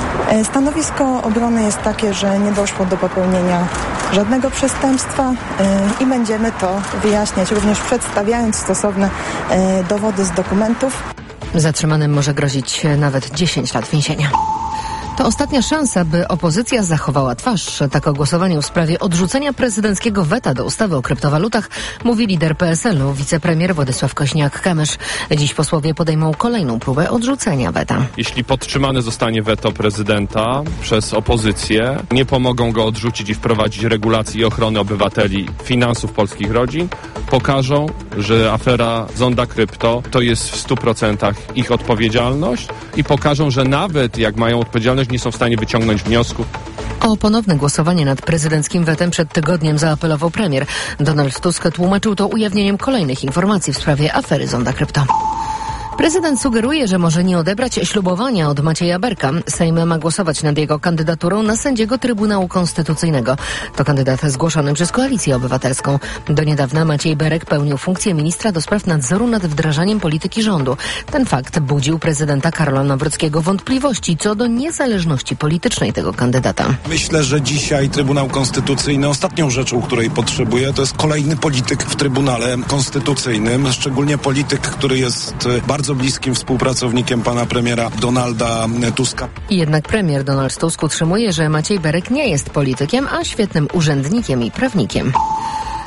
Stanowisko obrony jest takie, że nie doszło do popełnienia żadnego przestępstwa i będziemy to wyjaśniać, również przedstawiając stosowne dowody z dokumentów. Zatrzymanym może grozić nawet 10 lat więzienia. To ostatnia szansa, by opozycja zachowała twarz. Tak o głosowaniu w sprawie odrzucenia prezydenckiego weta do ustawy o kryptowalutach mówi lider PSL-u, wicepremier Władysław Kosiniak-Kamysz. Dziś posłowie podejmą kolejną próbę odrzucenia weta. Jeśli podtrzymane zostanie weto prezydenta przez opozycję, nie pomogą go odrzucić i wprowadzić regulacji i ochrony obywateli, finansów polskich rodzin, pokażą, że afera Zonda Krypto to jest w 100% ich odpowiedzialność i pokażą, że nawet jak mają odpowiedzialność, nie są w stanie wyciągnąć wniosków. O ponowne głosowanie nad prezydenckim wetem przed tygodniem zaapelował premier. Donald Tusk tłumaczył to ujawnieniem kolejnych informacji w sprawie afery Zonda Krypto. Prezydent sugeruje, że może nie odebrać ślubowania od Macieja Berka. Sejm ma głosować nad jego kandydaturą na sędziego Trybunału Konstytucyjnego. To kandydat zgłoszony przez Koalicję Obywatelską. Do niedawna Maciej Berek pełnił funkcję ministra do spraw nadzoru nad wdrażaniem polityki rządu. Ten fakt budził prezydenta Karola Nawrockiego wątpliwości co do niezależności politycznej tego kandydata. Myślę, że dzisiaj Trybunał Konstytucyjny ostatnią rzeczą, której potrzebuje, to jest kolejny polityk w Trybunale Konstytucyjnym, szczególnie polityk, który jest bardzo bliskim współpracownikiem pana premiera Donalda Tuska. Jednak premier Donald Tusk utrzymuje, że Maciej Berek nie jest politykiem, a świetnym urzędnikiem i prawnikiem.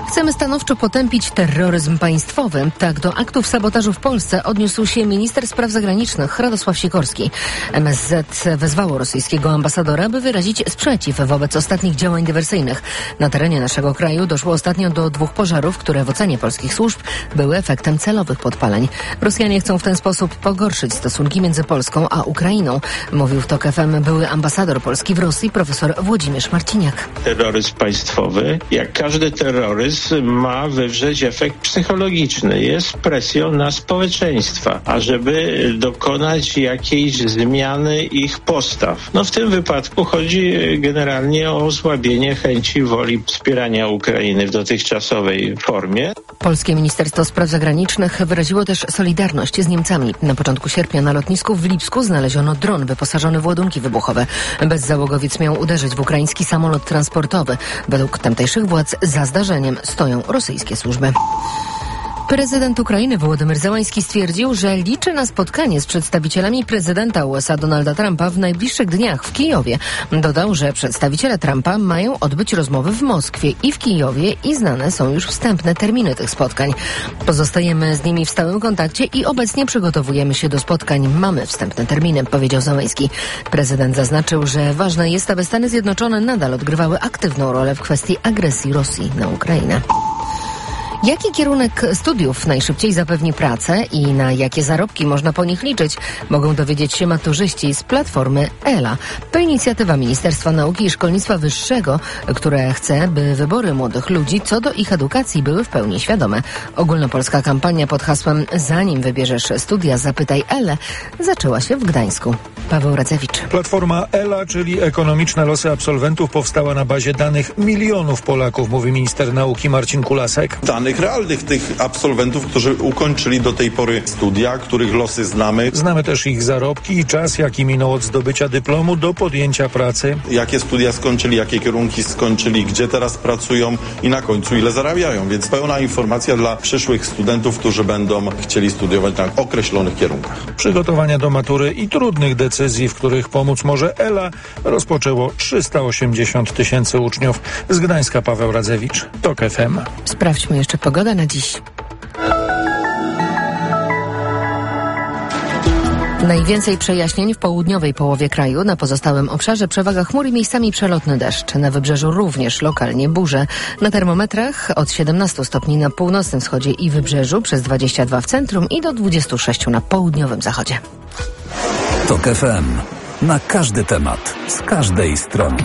Chcemy stanowczo potępić terroryzm państwowy. Tak do aktów sabotażu w Polsce odniósł się minister spraw zagranicznych Radosław Sikorski. MSZ wezwało rosyjskiego ambasadora, by wyrazić sprzeciw wobec ostatnich działań dywersyjnych. Na terenie naszego kraju doszło ostatnio do 2 pożarów, które w ocenie polskich służb były efektem celowych podpaleń. Rosjanie chcą w ten sposób pogorszyć stosunki między Polską a Ukrainą, mówił w TOK FM były ambasador Polski w Rosji profesor Włodzimierz Marciniak. Terroryzm państwowy, jak każdy terroryzm, ma wywrzeć efekt psychologiczny. Jest presją na społeczeństwa, ażeby dokonać jakiejś zmiany ich postaw. W tym wypadku chodzi generalnie o osłabienie chęci, woli wspierania Ukrainy w dotychczasowej formie. Polskie Ministerstwo Spraw Zagranicznych wyraziło też solidarność z Niemcami. Na początku sierpnia na lotnisku w Lipsku znaleziono dron wyposażony w ładunki wybuchowe. Bezzałogowiec miał uderzyć w ukraiński samolot transportowy. Według tamtejszych władz za zdarzeniem stoją rosyjskie służby. Prezydent Ukrainy Wołodymyr Zełański stwierdził, że liczy na spotkanie z przedstawicielami prezydenta USA Donalda Trumpa w najbliższych dniach w Kijowie. Dodał, że przedstawiciele Trumpa mają odbyć rozmowy w Moskwie i w Kijowie i znane są już wstępne terminy tych spotkań. Pozostajemy z nimi w stałym kontakcie i obecnie przygotowujemy się do spotkań. Mamy wstępne terminy, powiedział Zełański. Prezydent zaznaczył, że ważne jest, aby Stany Zjednoczone nadal odgrywały aktywną rolę w kwestii agresji Rosji na Ukrainę. Jaki kierunek studiów najszybciej zapewni pracę i na jakie zarobki można po nich liczyć, mogą dowiedzieć się maturzyści z platformy ELA. To inicjatywa Ministerstwa Nauki i Szkolnictwa Wyższego, które chce, by wybory młodych ludzi co do ich edukacji były w pełni świadome. Ogólnopolska kampania pod hasłem "Zanim wybierzesz studia, zapytaj ELę" zaczęła się w Gdańsku. Paweł Radzewicz. Platforma ELA, czyli Ekonomiczne Losy Absolwentów, powstała na bazie danych milionów Polaków, mówi minister nauki Marcin Kulasek. Danych realnych tych absolwentów, którzy ukończyli do tej pory studia, których losy znamy. Znamy też ich zarobki i czas, jaki minął od zdobycia dyplomu do podjęcia pracy. Jakie studia skończyli, jakie kierunki skończyli, gdzie teraz pracują i na końcu ile zarabiają. Więc pełna informacja dla przyszłych studentów, którzy będą chcieli studiować na określonych kierunkach. Przygotowania do matury i trudnych decyzji, w których pomóc może ELA, rozpoczęło 380 000 uczniów. Z Gdańska Paweł Radzewicz, TOK FM. Sprawdźmy jeszcze pogodę na dziś. Najwięcej przejaśnień w południowej połowie kraju. Na pozostałym obszarze przewaga chmur i miejscami przelotny deszcz. Na wybrzeżu również lokalnie burze. Na termometrach od 17 stopni na północnym wschodzie i wybrzeżu, przez 22 w centrum i do 26 na południowym zachodzie. TOK FM. Na każdy temat, z każdej strony.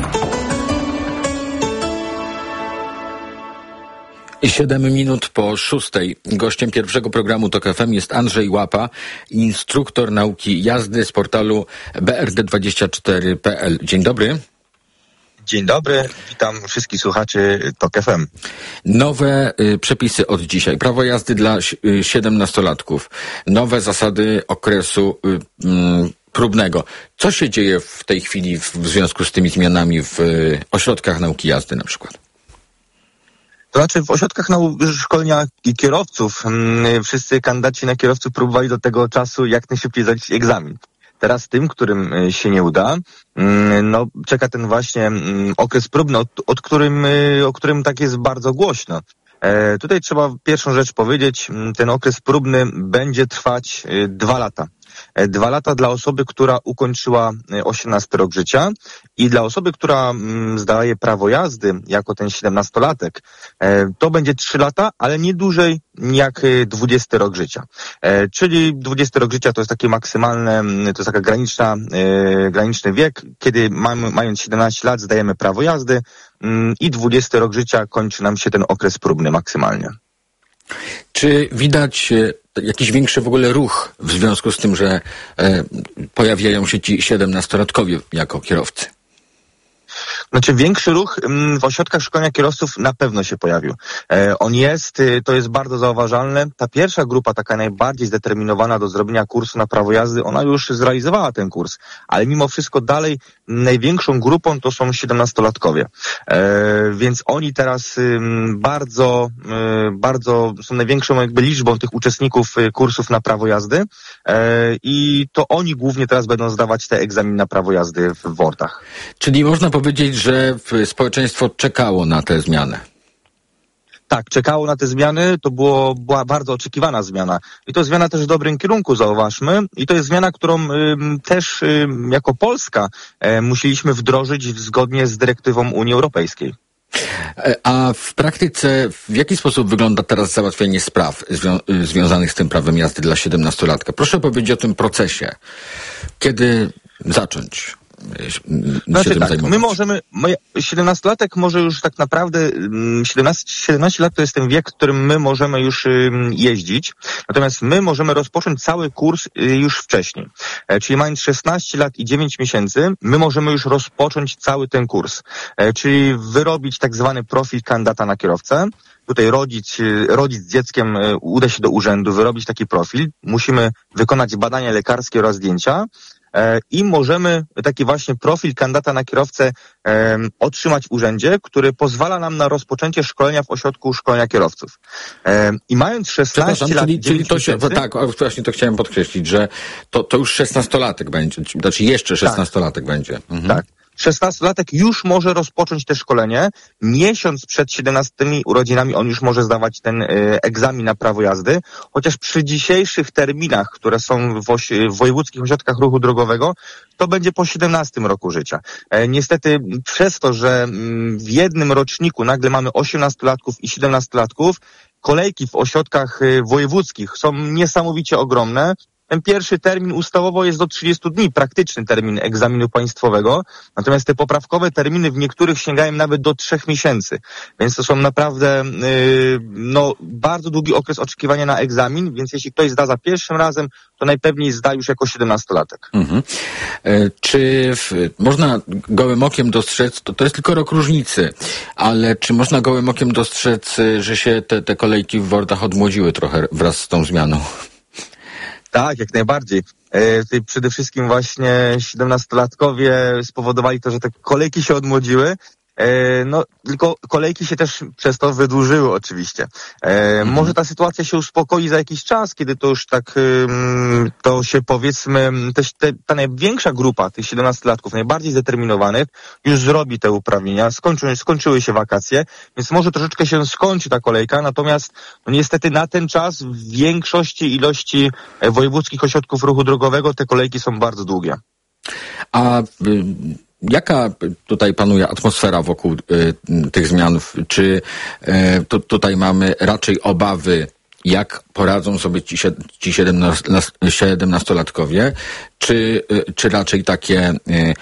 7 minut po 6. Gościem pierwszego programu TOK FM jest Andrzej Łapa, instruktor nauki jazdy z portalu brd24.pl. Dzień dobry. Dzień dobry, witam wszystkich słuchaczy TOK FM. Nowe przepisy od dzisiaj. Prawo jazdy dla 17-latków. Nowe zasady okresu próbnego. Co się dzieje w tej chwili w związku z tymi zmianami w ośrodkach nauki jazdy na przykład? To znaczy w ośrodkach szkolenia i kierowców wszyscy kandydaci na kierowców próbowali do tego czasu jak najszybciej zdać egzamin. Teraz tym, którym się nie uda, czeka ten właśnie okres próbny, o którym tak jest bardzo głośno. Tutaj trzeba pierwszą rzecz powiedzieć, ten okres próbny będzie trwać 2 lata. 2 lata dla osoby, która ukończyła 18 rok życia i dla osoby, która zdaje prawo jazdy jako ten 17-latek, to będzie 3 lata, ale nie dłużej jak 20 rok życia. Czyli 20 rok życia to jest takie maksymalne, to jest taka graniczny wiek, kiedy mając 17 lat zdajemy prawo jazdy i 20 rok życia kończy nam się ten okres próbny maksymalnie. Czy widać jakiś większy w ogóle ruch w związku z tym, że pojawiają się ci 17-latkowie jako kierowcy? Znaczy większy ruch w ośrodkach szkolenia kierowców na pewno się pojawił. On jest, to jest bardzo zauważalne. Ta pierwsza grupa, taka najbardziej zdeterminowana do zrobienia kursu na prawo jazdy, ona już zrealizowała ten kurs, ale mimo wszystko dalej największą grupą to są 17-latkowie. Więc oni teraz bardzo są największą jakby liczbą tych uczestników kursów na prawo jazdy i to oni głównie teraz będą zdawać te egzaminy na prawo jazdy w WORD-ach. Czyli można powiedzieć, że społeczeństwo czekało na tę zmianę. Tak, czekało na te zmiany, to była bardzo oczekiwana zmiana. I to zmiana też w dobrym kierunku, zauważmy. I to jest zmiana, którą też jako Polska musieliśmy wdrożyć zgodnie z dyrektywą Unii Europejskiej. A w praktyce w jaki sposób wygląda teraz załatwianie spraw związanych z tym prawem jazdy dla 17-latka? Proszę powiedzieć o tym procesie. Kiedy zacząć? Znaczy tak, my możemy, 17-latek może już tak naprawdę, 17 lat to jest ten wiek, w którym my możemy już jeździć, natomiast my możemy rozpocząć cały kurs już wcześniej. Czyli mając 16 lat i 9 miesięcy, my możemy już rozpocząć cały ten kurs. Czyli wyrobić tak zwany profil kandydata na kierowcę. Tutaj rodzic z dzieckiem uda się do urzędu, wyrobić taki profil. Musimy wykonać badania lekarskie oraz zdjęcia. I możemy taki właśnie profil kandydata na kierowcę otrzymać w urzędzie, który pozwala nam na rozpoczęcie szkolenia w ośrodku szkolenia kierowców. I mając 16 lat... Czyli to się, tak, właśnie to chciałem podkreślić, że to już 16-latek będzie, znaczy jeszcze 16-latek będzie. Mhm. Tak. 16-latek już może rozpocząć te szkolenie. Miesiąc przed 17 urodzinami on już może zdawać ten egzamin na prawo jazdy, chociaż przy dzisiejszych terminach, które są w wojewódzkich ośrodkach ruchu drogowego, to będzie po 17 roku życia. Niestety przez to, że w jednym roczniku nagle mamy 18-latków i 17-latków, kolejki w ośrodkach wojewódzkich są niesamowicie ogromne. Ten pierwszy termin ustawowo jest do 30 dni, praktyczny termin egzaminu państwowego, natomiast te poprawkowe terminy w niektórych sięgają nawet do 3 miesięcy, więc to są naprawdę bardzo długi okres oczekiwania na egzamin, więc jeśli ktoś zda za pierwszym razem, to najpewniej zda już jako 17-latek. Mhm. Czy można gołym okiem dostrzec, to jest tylko rok różnicy, ale czy można gołym okiem dostrzec, że się te kolejki w Wordach odmłodziły trochę wraz z tą zmianą? Tak, jak najbardziej. Tutaj przede wszystkim właśnie 17-latkowie spowodowali to, że te kolejki się odmłodziły. Tylko kolejki się też przez to wydłużyły oczywiście. Może ta sytuacja się uspokoi za jakiś czas, kiedy to już tak, to się powiedzmy, też ta największa grupa tych 17-latków, najbardziej zdeterminowanych, już zrobi te uprawnienia, skończyły się wakacje, więc może troszeczkę się skończy ta kolejka, natomiast niestety na ten czas w większości ilości wojewódzkich ośrodków ruchu drogowego te kolejki są bardzo długie. A jaka tutaj panuje atmosfera wokół tych zmian? Czy tutaj mamy raczej obawy, jak poradzą sobie ci 17-latkowie, czy raczej takie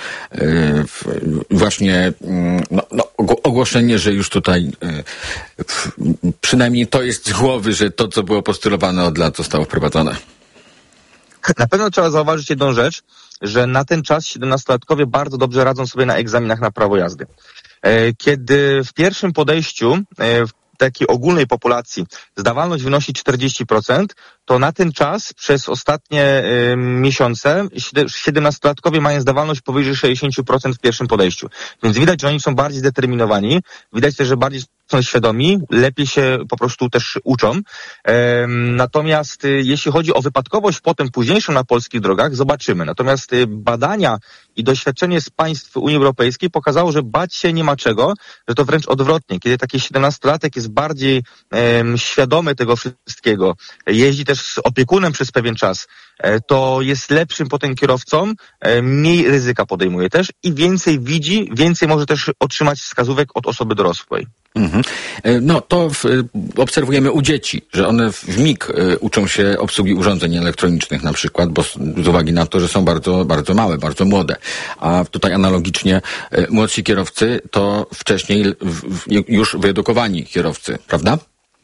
właśnie ogłoszenie, że już tutaj przynajmniej to jest z głowy, że to, co było postulowane od lat, zostało wprowadzone? Na pewno trzeba zauważyć jedną rzecz, że na ten czas 17-latkowie bardzo dobrze radzą sobie na egzaminach na prawo jazdy. Kiedy w pierwszym podejściu w takiej ogólnej populacji zdawalność wynosi 40%, to na ten czas przez ostatnie miesiące 17-latkowie mają zdawalność powyżej 60% w pierwszym podejściu. Więc widać, że oni są bardziej zdeterminowani, widać też, że bardziej są świadomi, lepiej się po prostu też uczą. Natomiast jeśli chodzi o wypadkowość potem późniejszą na polskich drogach, zobaczymy. Natomiast badania i doświadczenie z państw Unii Europejskiej pokazało, że bać się nie ma czego, że to wręcz odwrotnie. Kiedy taki 17-latek jest bardziej świadomy tego wszystkiego, jeździ też z opiekunem przez pewien czas, to jest lepszym potem kierowcą, mniej ryzyka podejmuje też i więcej widzi, więcej może też otrzymać wskazówek od osoby dorosłej. Mhm. No to obserwujemy u dzieci, że one w mig uczą się obsługi urządzeń elektronicznych na przykład, bo z uwagi na to, że są bardzo, bardzo małe, bardzo młode. A tutaj analogicznie młodsi kierowcy to wcześniej już wyedukowani kierowcy, prawda?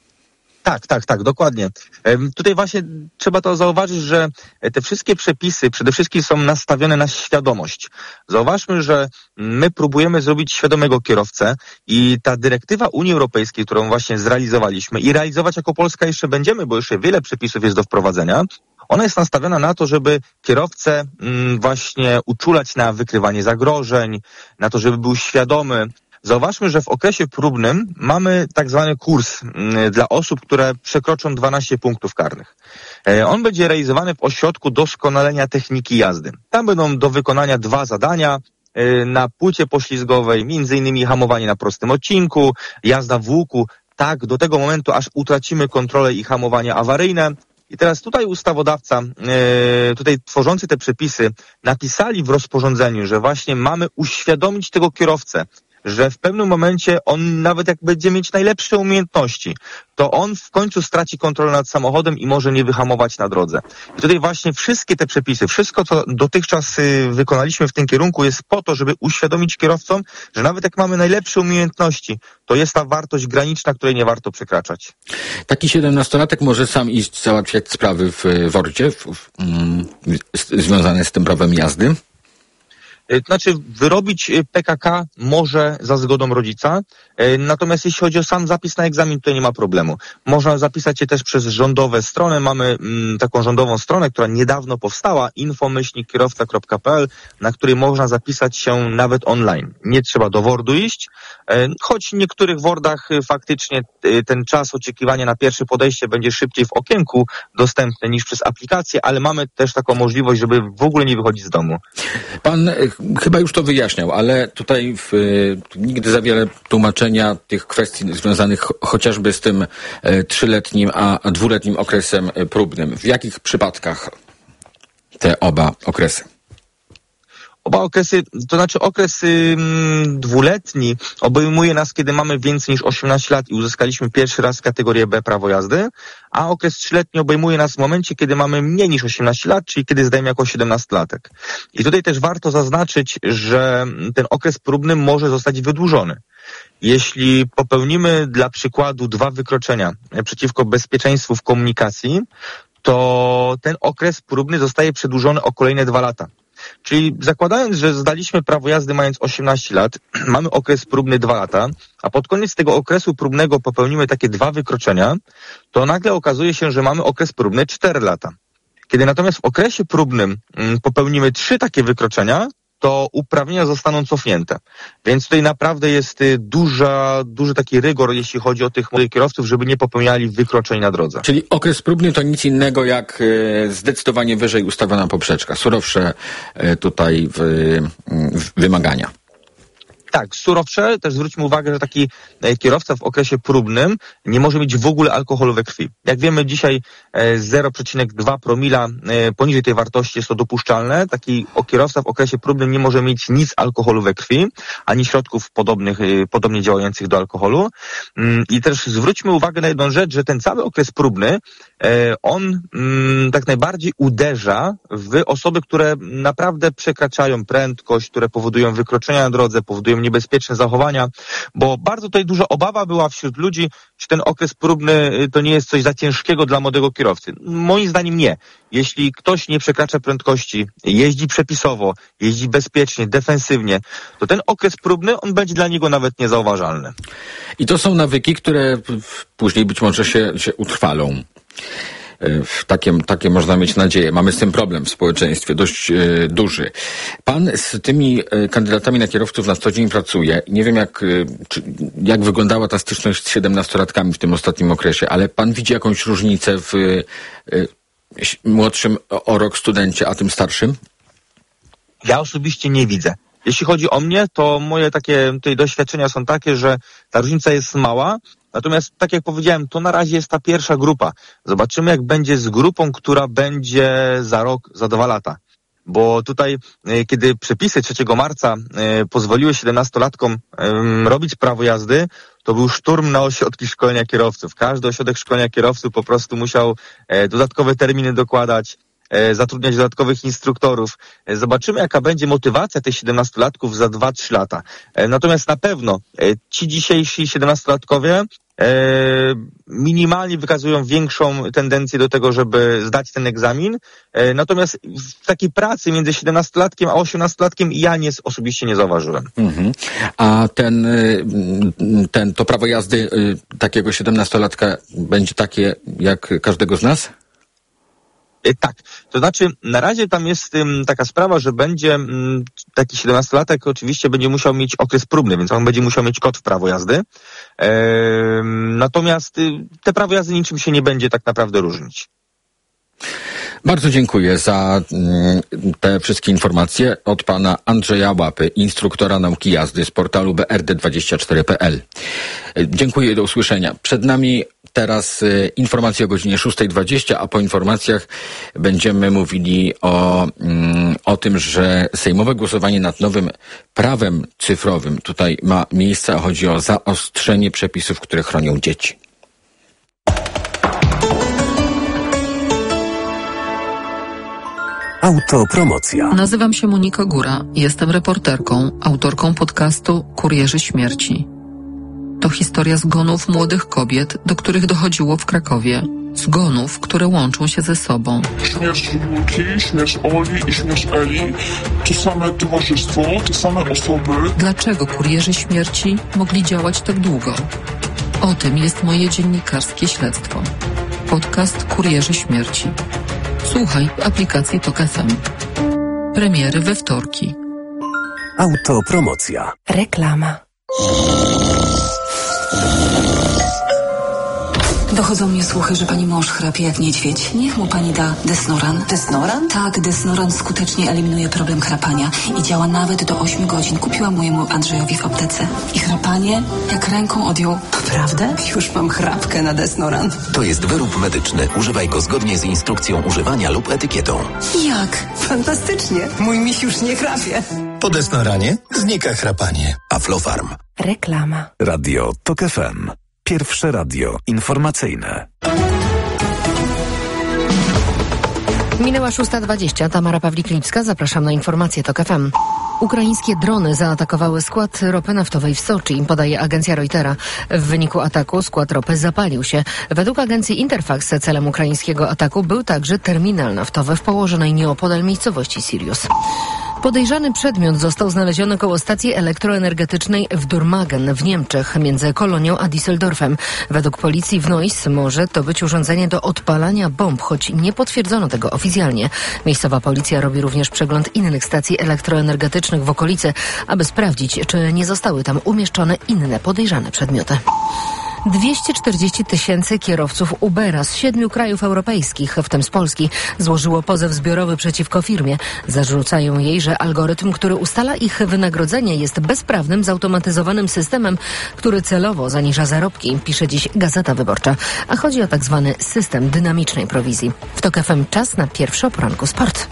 Tak, dokładnie. Tutaj właśnie trzeba to zauważyć, że te wszystkie przepisy przede wszystkim są nastawione na świadomość. Zauważmy, że my próbujemy zrobić świadomego kierowcę i ta dyrektywa Unii Europejskiej, którą właśnie zrealizowaliśmy i realizować jako Polska jeszcze będziemy, bo jeszcze wiele przepisów jest do wprowadzenia, ona jest nastawiona na to, żeby kierowcę właśnie uczulać na wykrywanie zagrożeń, na to, żeby był świadomy. Zauważmy, że w okresie próbnym mamy tak zwany kurs dla osób, które przekroczą 12 punktów karnych. On będzie realizowany w ośrodku doskonalenia techniki jazdy. Tam będą do wykonania 2 zadania na płycie poślizgowej, między innymi hamowanie na prostym odcinku, jazda w łuku, tak do tego momentu, aż utracimy kontrolę i hamowanie awaryjne. I teraz tutaj ustawodawca, tutaj tworzący te przepisy, napisali w rozporządzeniu, że właśnie mamy uświadomić tego kierowcę, że w pewnym momencie on nawet jak będzie mieć najlepsze umiejętności, to on w końcu straci kontrolę nad samochodem i może nie wyhamować na drodze. I tutaj właśnie wszystkie te przepisy, wszystko co dotychczas wykonaliśmy w tym kierunku jest po to, żeby uświadomić kierowcom, że nawet jak mamy najlepsze umiejętności, to jest ta wartość graniczna, której nie warto przekraczać. Taki 17-latek może sam iść załatwiać sprawy w WORD-cie związane z tym prawem jazdy? To znaczy wyrobić PKK może za zgodą rodzica, natomiast jeśli chodzi o sam zapis na egzamin, to nie ma problemu. Można zapisać się też przez rządowe strony. Mamy taką rządową stronę, która niedawno powstała, info-kierowca.pl, na której można zapisać się nawet online. Nie trzeba do WORD-u iść, choć w niektórych WORD-ach faktycznie ten czas oczekiwania na pierwsze podejście będzie szybciej w okienku dostępny niż przez aplikację, ale mamy też taką możliwość, żeby w ogóle nie wychodzić z domu. Pan chyba już to wyjaśniał, ale tutaj nigdy za wiele tłumaczenia tych kwestii związanych chociażby z tym 3-letnim, a 2-letnim okresem próbnym. W jakich przypadkach te oba okresy? Oba okresy, to znaczy okres 2-letni obejmuje nas, kiedy mamy więcej niż 18 lat i uzyskaliśmy pierwszy raz kategorię B prawo jazdy, a okres 3-letni obejmuje nas w momencie, kiedy mamy mniej niż 18 lat, czyli kiedy zdajemy jako 17-latek. I tutaj też warto zaznaczyć, że ten okres próbny może zostać wydłużony. Jeśli popełnimy dla przykładu 2 wykroczenia przeciwko bezpieczeństwu w komunikacji, to ten okres próbny zostaje przedłużony o kolejne 2 lata. Czyli zakładając, że zdaliśmy prawo jazdy mając 18 lat, mamy okres próbny 2 lata, a pod koniec tego okresu próbnego popełnimy takie 2 wykroczenia, to nagle okazuje się, że mamy okres próbny 4 lata. Kiedy natomiast w okresie próbnym popełnimy 3 takie wykroczenia, to uprawnienia zostaną cofnięte. Więc tutaj naprawdę jest duży taki rygor, jeśli chodzi o tych młodych kierowców, żeby nie popełniali wykroczeń na drodze. Czyli okres próbny to nic innego jak zdecydowanie wyżej ustawiona poprzeczka, surowsze tutaj wymagania. Tak, surowsze, też zwróćmy uwagę, że taki kierowca w okresie próbnym nie może mieć w ogóle alkoholu we krwi. Jak wiemy dzisiaj 0,2 promila poniżej tej wartości jest to dopuszczalne. Taki kierowca w okresie próbnym nie może mieć nic alkoholu we krwi, ani środków podobnie działających do alkoholu. I też zwróćmy uwagę na jedną rzecz, że ten cały okres próbny, on tak najbardziej uderza w osoby, które naprawdę przekraczają prędkość, które powodują wykroczenia na drodze, powodują niebezpieczne zachowania, bo bardzo tutaj duża obawa była wśród ludzi, czy ten okres próbny to nie jest coś za ciężkiego dla młodego kierowcy. Moim zdaniem nie. Jeśli ktoś nie przekracza prędkości, jeździ przepisowo, jeździ bezpiecznie, defensywnie, to ten okres próbny, on będzie dla niego nawet niezauważalny. I to są nawyki, które później być może się utrwalą. Takie można mieć nadzieję. Mamy z tym problem w społeczeństwie, dość duży. Pan z tymi kandydatami na kierowców na co dzień pracuje. Nie wiem, jak wyglądała ta styczność z 17-latkami w tym ostatnim okresie, ale pan widzi jakąś różnicę w młodszym o rok studencie, a tym starszym? Ja osobiście nie widzę. Jeśli chodzi o mnie, to moje takie tutaj doświadczenia są takie, że ta różnica jest mała. Natomiast, tak jak powiedziałem, to na razie jest ta pierwsza grupa. Zobaczymy, jak będzie z grupą, która będzie za rok, za 2 lata. Bo tutaj, kiedy przepisy 3 marca pozwoliły 17-latkom robić prawo jazdy, to był szturm na ośrodki szkolenia kierowców. Każdy ośrodek szkolenia kierowców po prostu musiał dodatkowe terminy dokładać, zatrudniać dodatkowych instruktorów. Zobaczymy, jaka będzie motywacja tych 17-latków za 2-3 lata. Natomiast na pewno ci dzisiejsi 17-latkowie minimalnie wykazują większą tendencję do tego, żeby zdać ten egzamin. Natomiast w takiej pracy między 17-latkiem a 18-latkiem ja osobiście nie zauważyłem. Mhm. A to prawo jazdy takiego 17-latka będzie takie jak każdego z nas? Tak, to znaczy na razie tam jest taka sprawa, że będzie taki 17-latek oczywiście będzie musiał mieć okres próbny, więc on będzie musiał mieć kod w prawo jazdy. Natomiast te prawo jazdy niczym się nie będzie tak naprawdę różnić. Bardzo dziękuję za te wszystkie informacje od pana Andrzeja Łapy, instruktora nauki jazdy z portalu brd24.pl. Dziękuję, do usłyszenia. Przed nami teraz informacje o godzinie 6:20, a po informacjach będziemy mówili o tym, że sejmowe głosowanie nad nowym prawem cyfrowym tutaj ma miejsce, a chodzi o zaostrzenie przepisów, które chronią dzieci. Autopromocja. Nazywam się Monika Góra. Jestem reporterką, autorką podcastu Kurierzy Śmierci. To historia zgonów młodych kobiet, do których dochodziło w Krakowie. Zgonów, które łączą się ze sobą. Śmierć Julki, śmierć Oli i śmierć Eli. To same towarzystwo, te same osoby. Dlaczego kurierzy śmierci mogli działać tak długo? O tym jest moje dziennikarskie śledztwo. Podcast Kurierzy Śmierci. Słuchaj w aplikacji TOK FM. Premiery we wtorki. Autopromocja. Reklama. Dochodzą mnie słuchy, że pani mąż chrapie jak niedźwiedź. Niech mu pani da Desnoran. Desnoran? Tak, Desnoran skutecznie eliminuje problem chrapania i działa nawet do 8 godzin. Kupiłam mojemu Andrzejowi w aptece. I chrapanie jak ręką odjął. Naprawdę? Już mam chrapkę na Desnoran. To jest wyrób medyczny. Używaj go zgodnie z instrukcją używania lub etykietą. Jak? Fantastycznie. Mój miś już nie chrapie. Po Desnoranie znika chrapanie. Aflofarm. Reklama. Radio TOK FM. Pierwsze radio informacyjne. Minęła 6:20. Tamara Pawlik-Lipska. Zapraszam na informacje TOK FM. Ukraińskie drony zaatakowały skład ropy naftowej w Soczi, podaje agencja Reutera. W wyniku ataku skład ropy zapalił się. Według agencji Interfax celem ukraińskiego ataku był także terminal naftowy w położonej nieopodal miejscowości Sirius. Podejrzany przedmiot został znaleziony koło stacji elektroenergetycznej w Dormagen w Niemczech, między Kolonią a Düsseldorfem. Według policji w Neuss może to być urządzenie do odpalania bomb, choć nie potwierdzono tego oficjalnie. Miejscowa policja robi również przegląd innych stacji elektroenergetycznych w okolicy, aby sprawdzić, czy nie zostały tam umieszczone inne podejrzane przedmioty. 240 000 kierowców Ubera z 7 krajów europejskich, w tym z Polski, złożyło pozew zbiorowy przeciwko firmie. Zarzucają jej, że algorytm, który ustala ich wynagrodzenie, jest bezprawnym, zautomatyzowanym systemem, który celowo zaniża zarobki, pisze dziś Gazeta Wyborcza. A chodzi o tak zwany system dynamicznej prowizji. W TOK FM czas na pierwszy o poranku sport.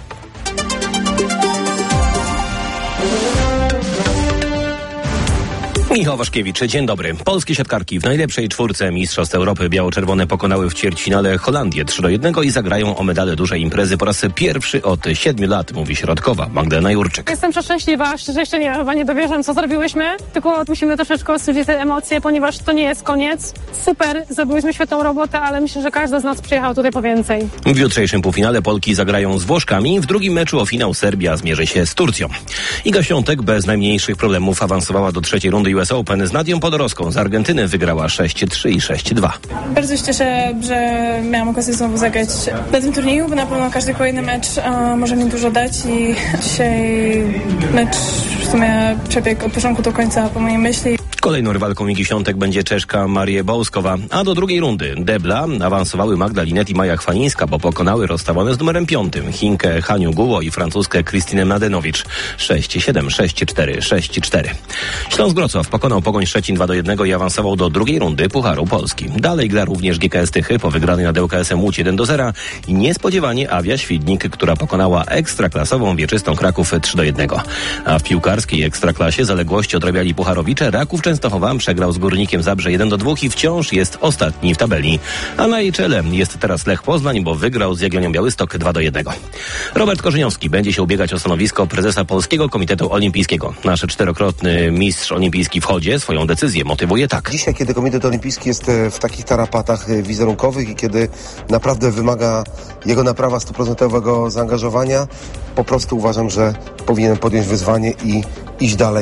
Michał Waszkiewicz, dzień dobry. Polskie siatkarki w najlepszej czwórce Mistrzostw Europy biało-czerwone pokonały w ćwierćfinale Holandię 3-1 i zagrają o medale dużej imprezy po raz pierwszy od 7 lat, mówi środkowa Magdalena Jurczyk. Jestem przeszczęśliwa, szczerze jeszcze chyba nie dowierzam, co zrobiłyśmy, tylko musimy troszeczkę ostudzić te emocje, ponieważ to nie jest koniec. Super, zrobiłyśmy świetną robotę, ale myślę, że każda z nas przyjechał tutaj po więcej. W jutrzejszym półfinale Polki zagrają z Włoszkami, w drugim meczu o finał Serbia zmierzy się z Turcją. Iga Świątek bez najmniejszych problemów awansowała do trzeciej rundy US Open. Z Nadią Podorowską z Argentyny wygrała 6-3 i 6-2. Bardzo się cieszę, że miałam okazję znowu zagrać na tym turnieju, bo na pewno każdy kolejny mecz może mi dużo dać i dzisiaj mecz w sumie przebiegł od początku do końca po mojej myśli. Kolejną rywalką Igi Świątek będzie Czeszka Marie Bołskowa, a do drugiej rundy debla awansowały Magda Linet i Maja Chwalińska, bo pokonały rozstawione z numerem 5 Chinkę Haniu Guło i Francuzkę Krystynę Mladenowicz 6-7, 6-4, 6-4. Śląsk Wrocław pokonał Pogoń Szczecin 2-1 i awansował do drugiej rundy Pucharu Polski. Dalej gra również GKS Tychy po wygranej nad ŁKS-em Łódź 1-0 i niespodziewanie Awia Świdnik, która pokonała ekstraklasową Wieczystą Kraków 3-1. A w piłkarskiej ekstraklasie zaległości odrabiali pucharowicze. Raków Częstochowa przegrał z Górnikiem Zabrze 1-2 i wciąż jest ostatni w tabeli. A na jej czele jest teraz Lech Poznań, bo wygrał z Jagiellonią Białystok 2-1. Robert Korzyniowski będzie się ubiegać o stanowisko prezesa Polskiego Komitetu Olimpijskiego. Nasz 4-krotny mistrz olimpijski w chodzie swoją decyzję motywuje tak. Dzisiaj, kiedy Komitet Olimpijski jest w takich tarapatach wizerunkowych i kiedy naprawdę wymaga jego naprawa 100% zaangażowania, po prostu uważam, że powinienem podjąć wyzwanie i iść dalej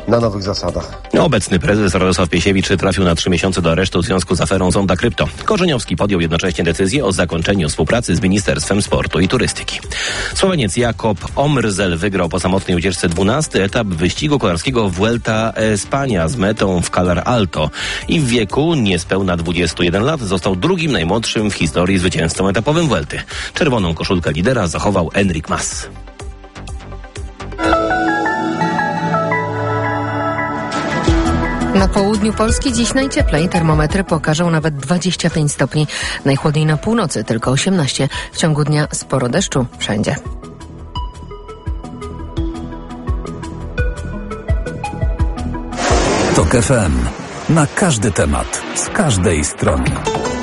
na nowych zasadach. Obecny prezes Radosław Piesiewicz trafił na 3 miesiące do aresztu w związku z aferą Zonda Krypto. Korzeniowski podjął jednocześnie decyzję o zakończeniu współpracy z Ministerstwem Sportu i Turystyki. Słoweniec Jakob Omrzel wygrał po samotnej ucieczce 12. etap wyścigu kolarskiego Vuelta a España z metą w Calar Alto i w wieku niespełna 21 lat został drugim najmłodszym w historii zwycięzcą etapowym Vuelty. Czerwoną koszulkę lidera zachował Enric Mas. Na południu Polski dziś najcieplej. Termometry pokażą nawet 25 stopni. Najchłodniej na północy, tylko 18. W ciągu dnia sporo deszczu wszędzie. TOK FM. Na każdy temat, z każdej strony.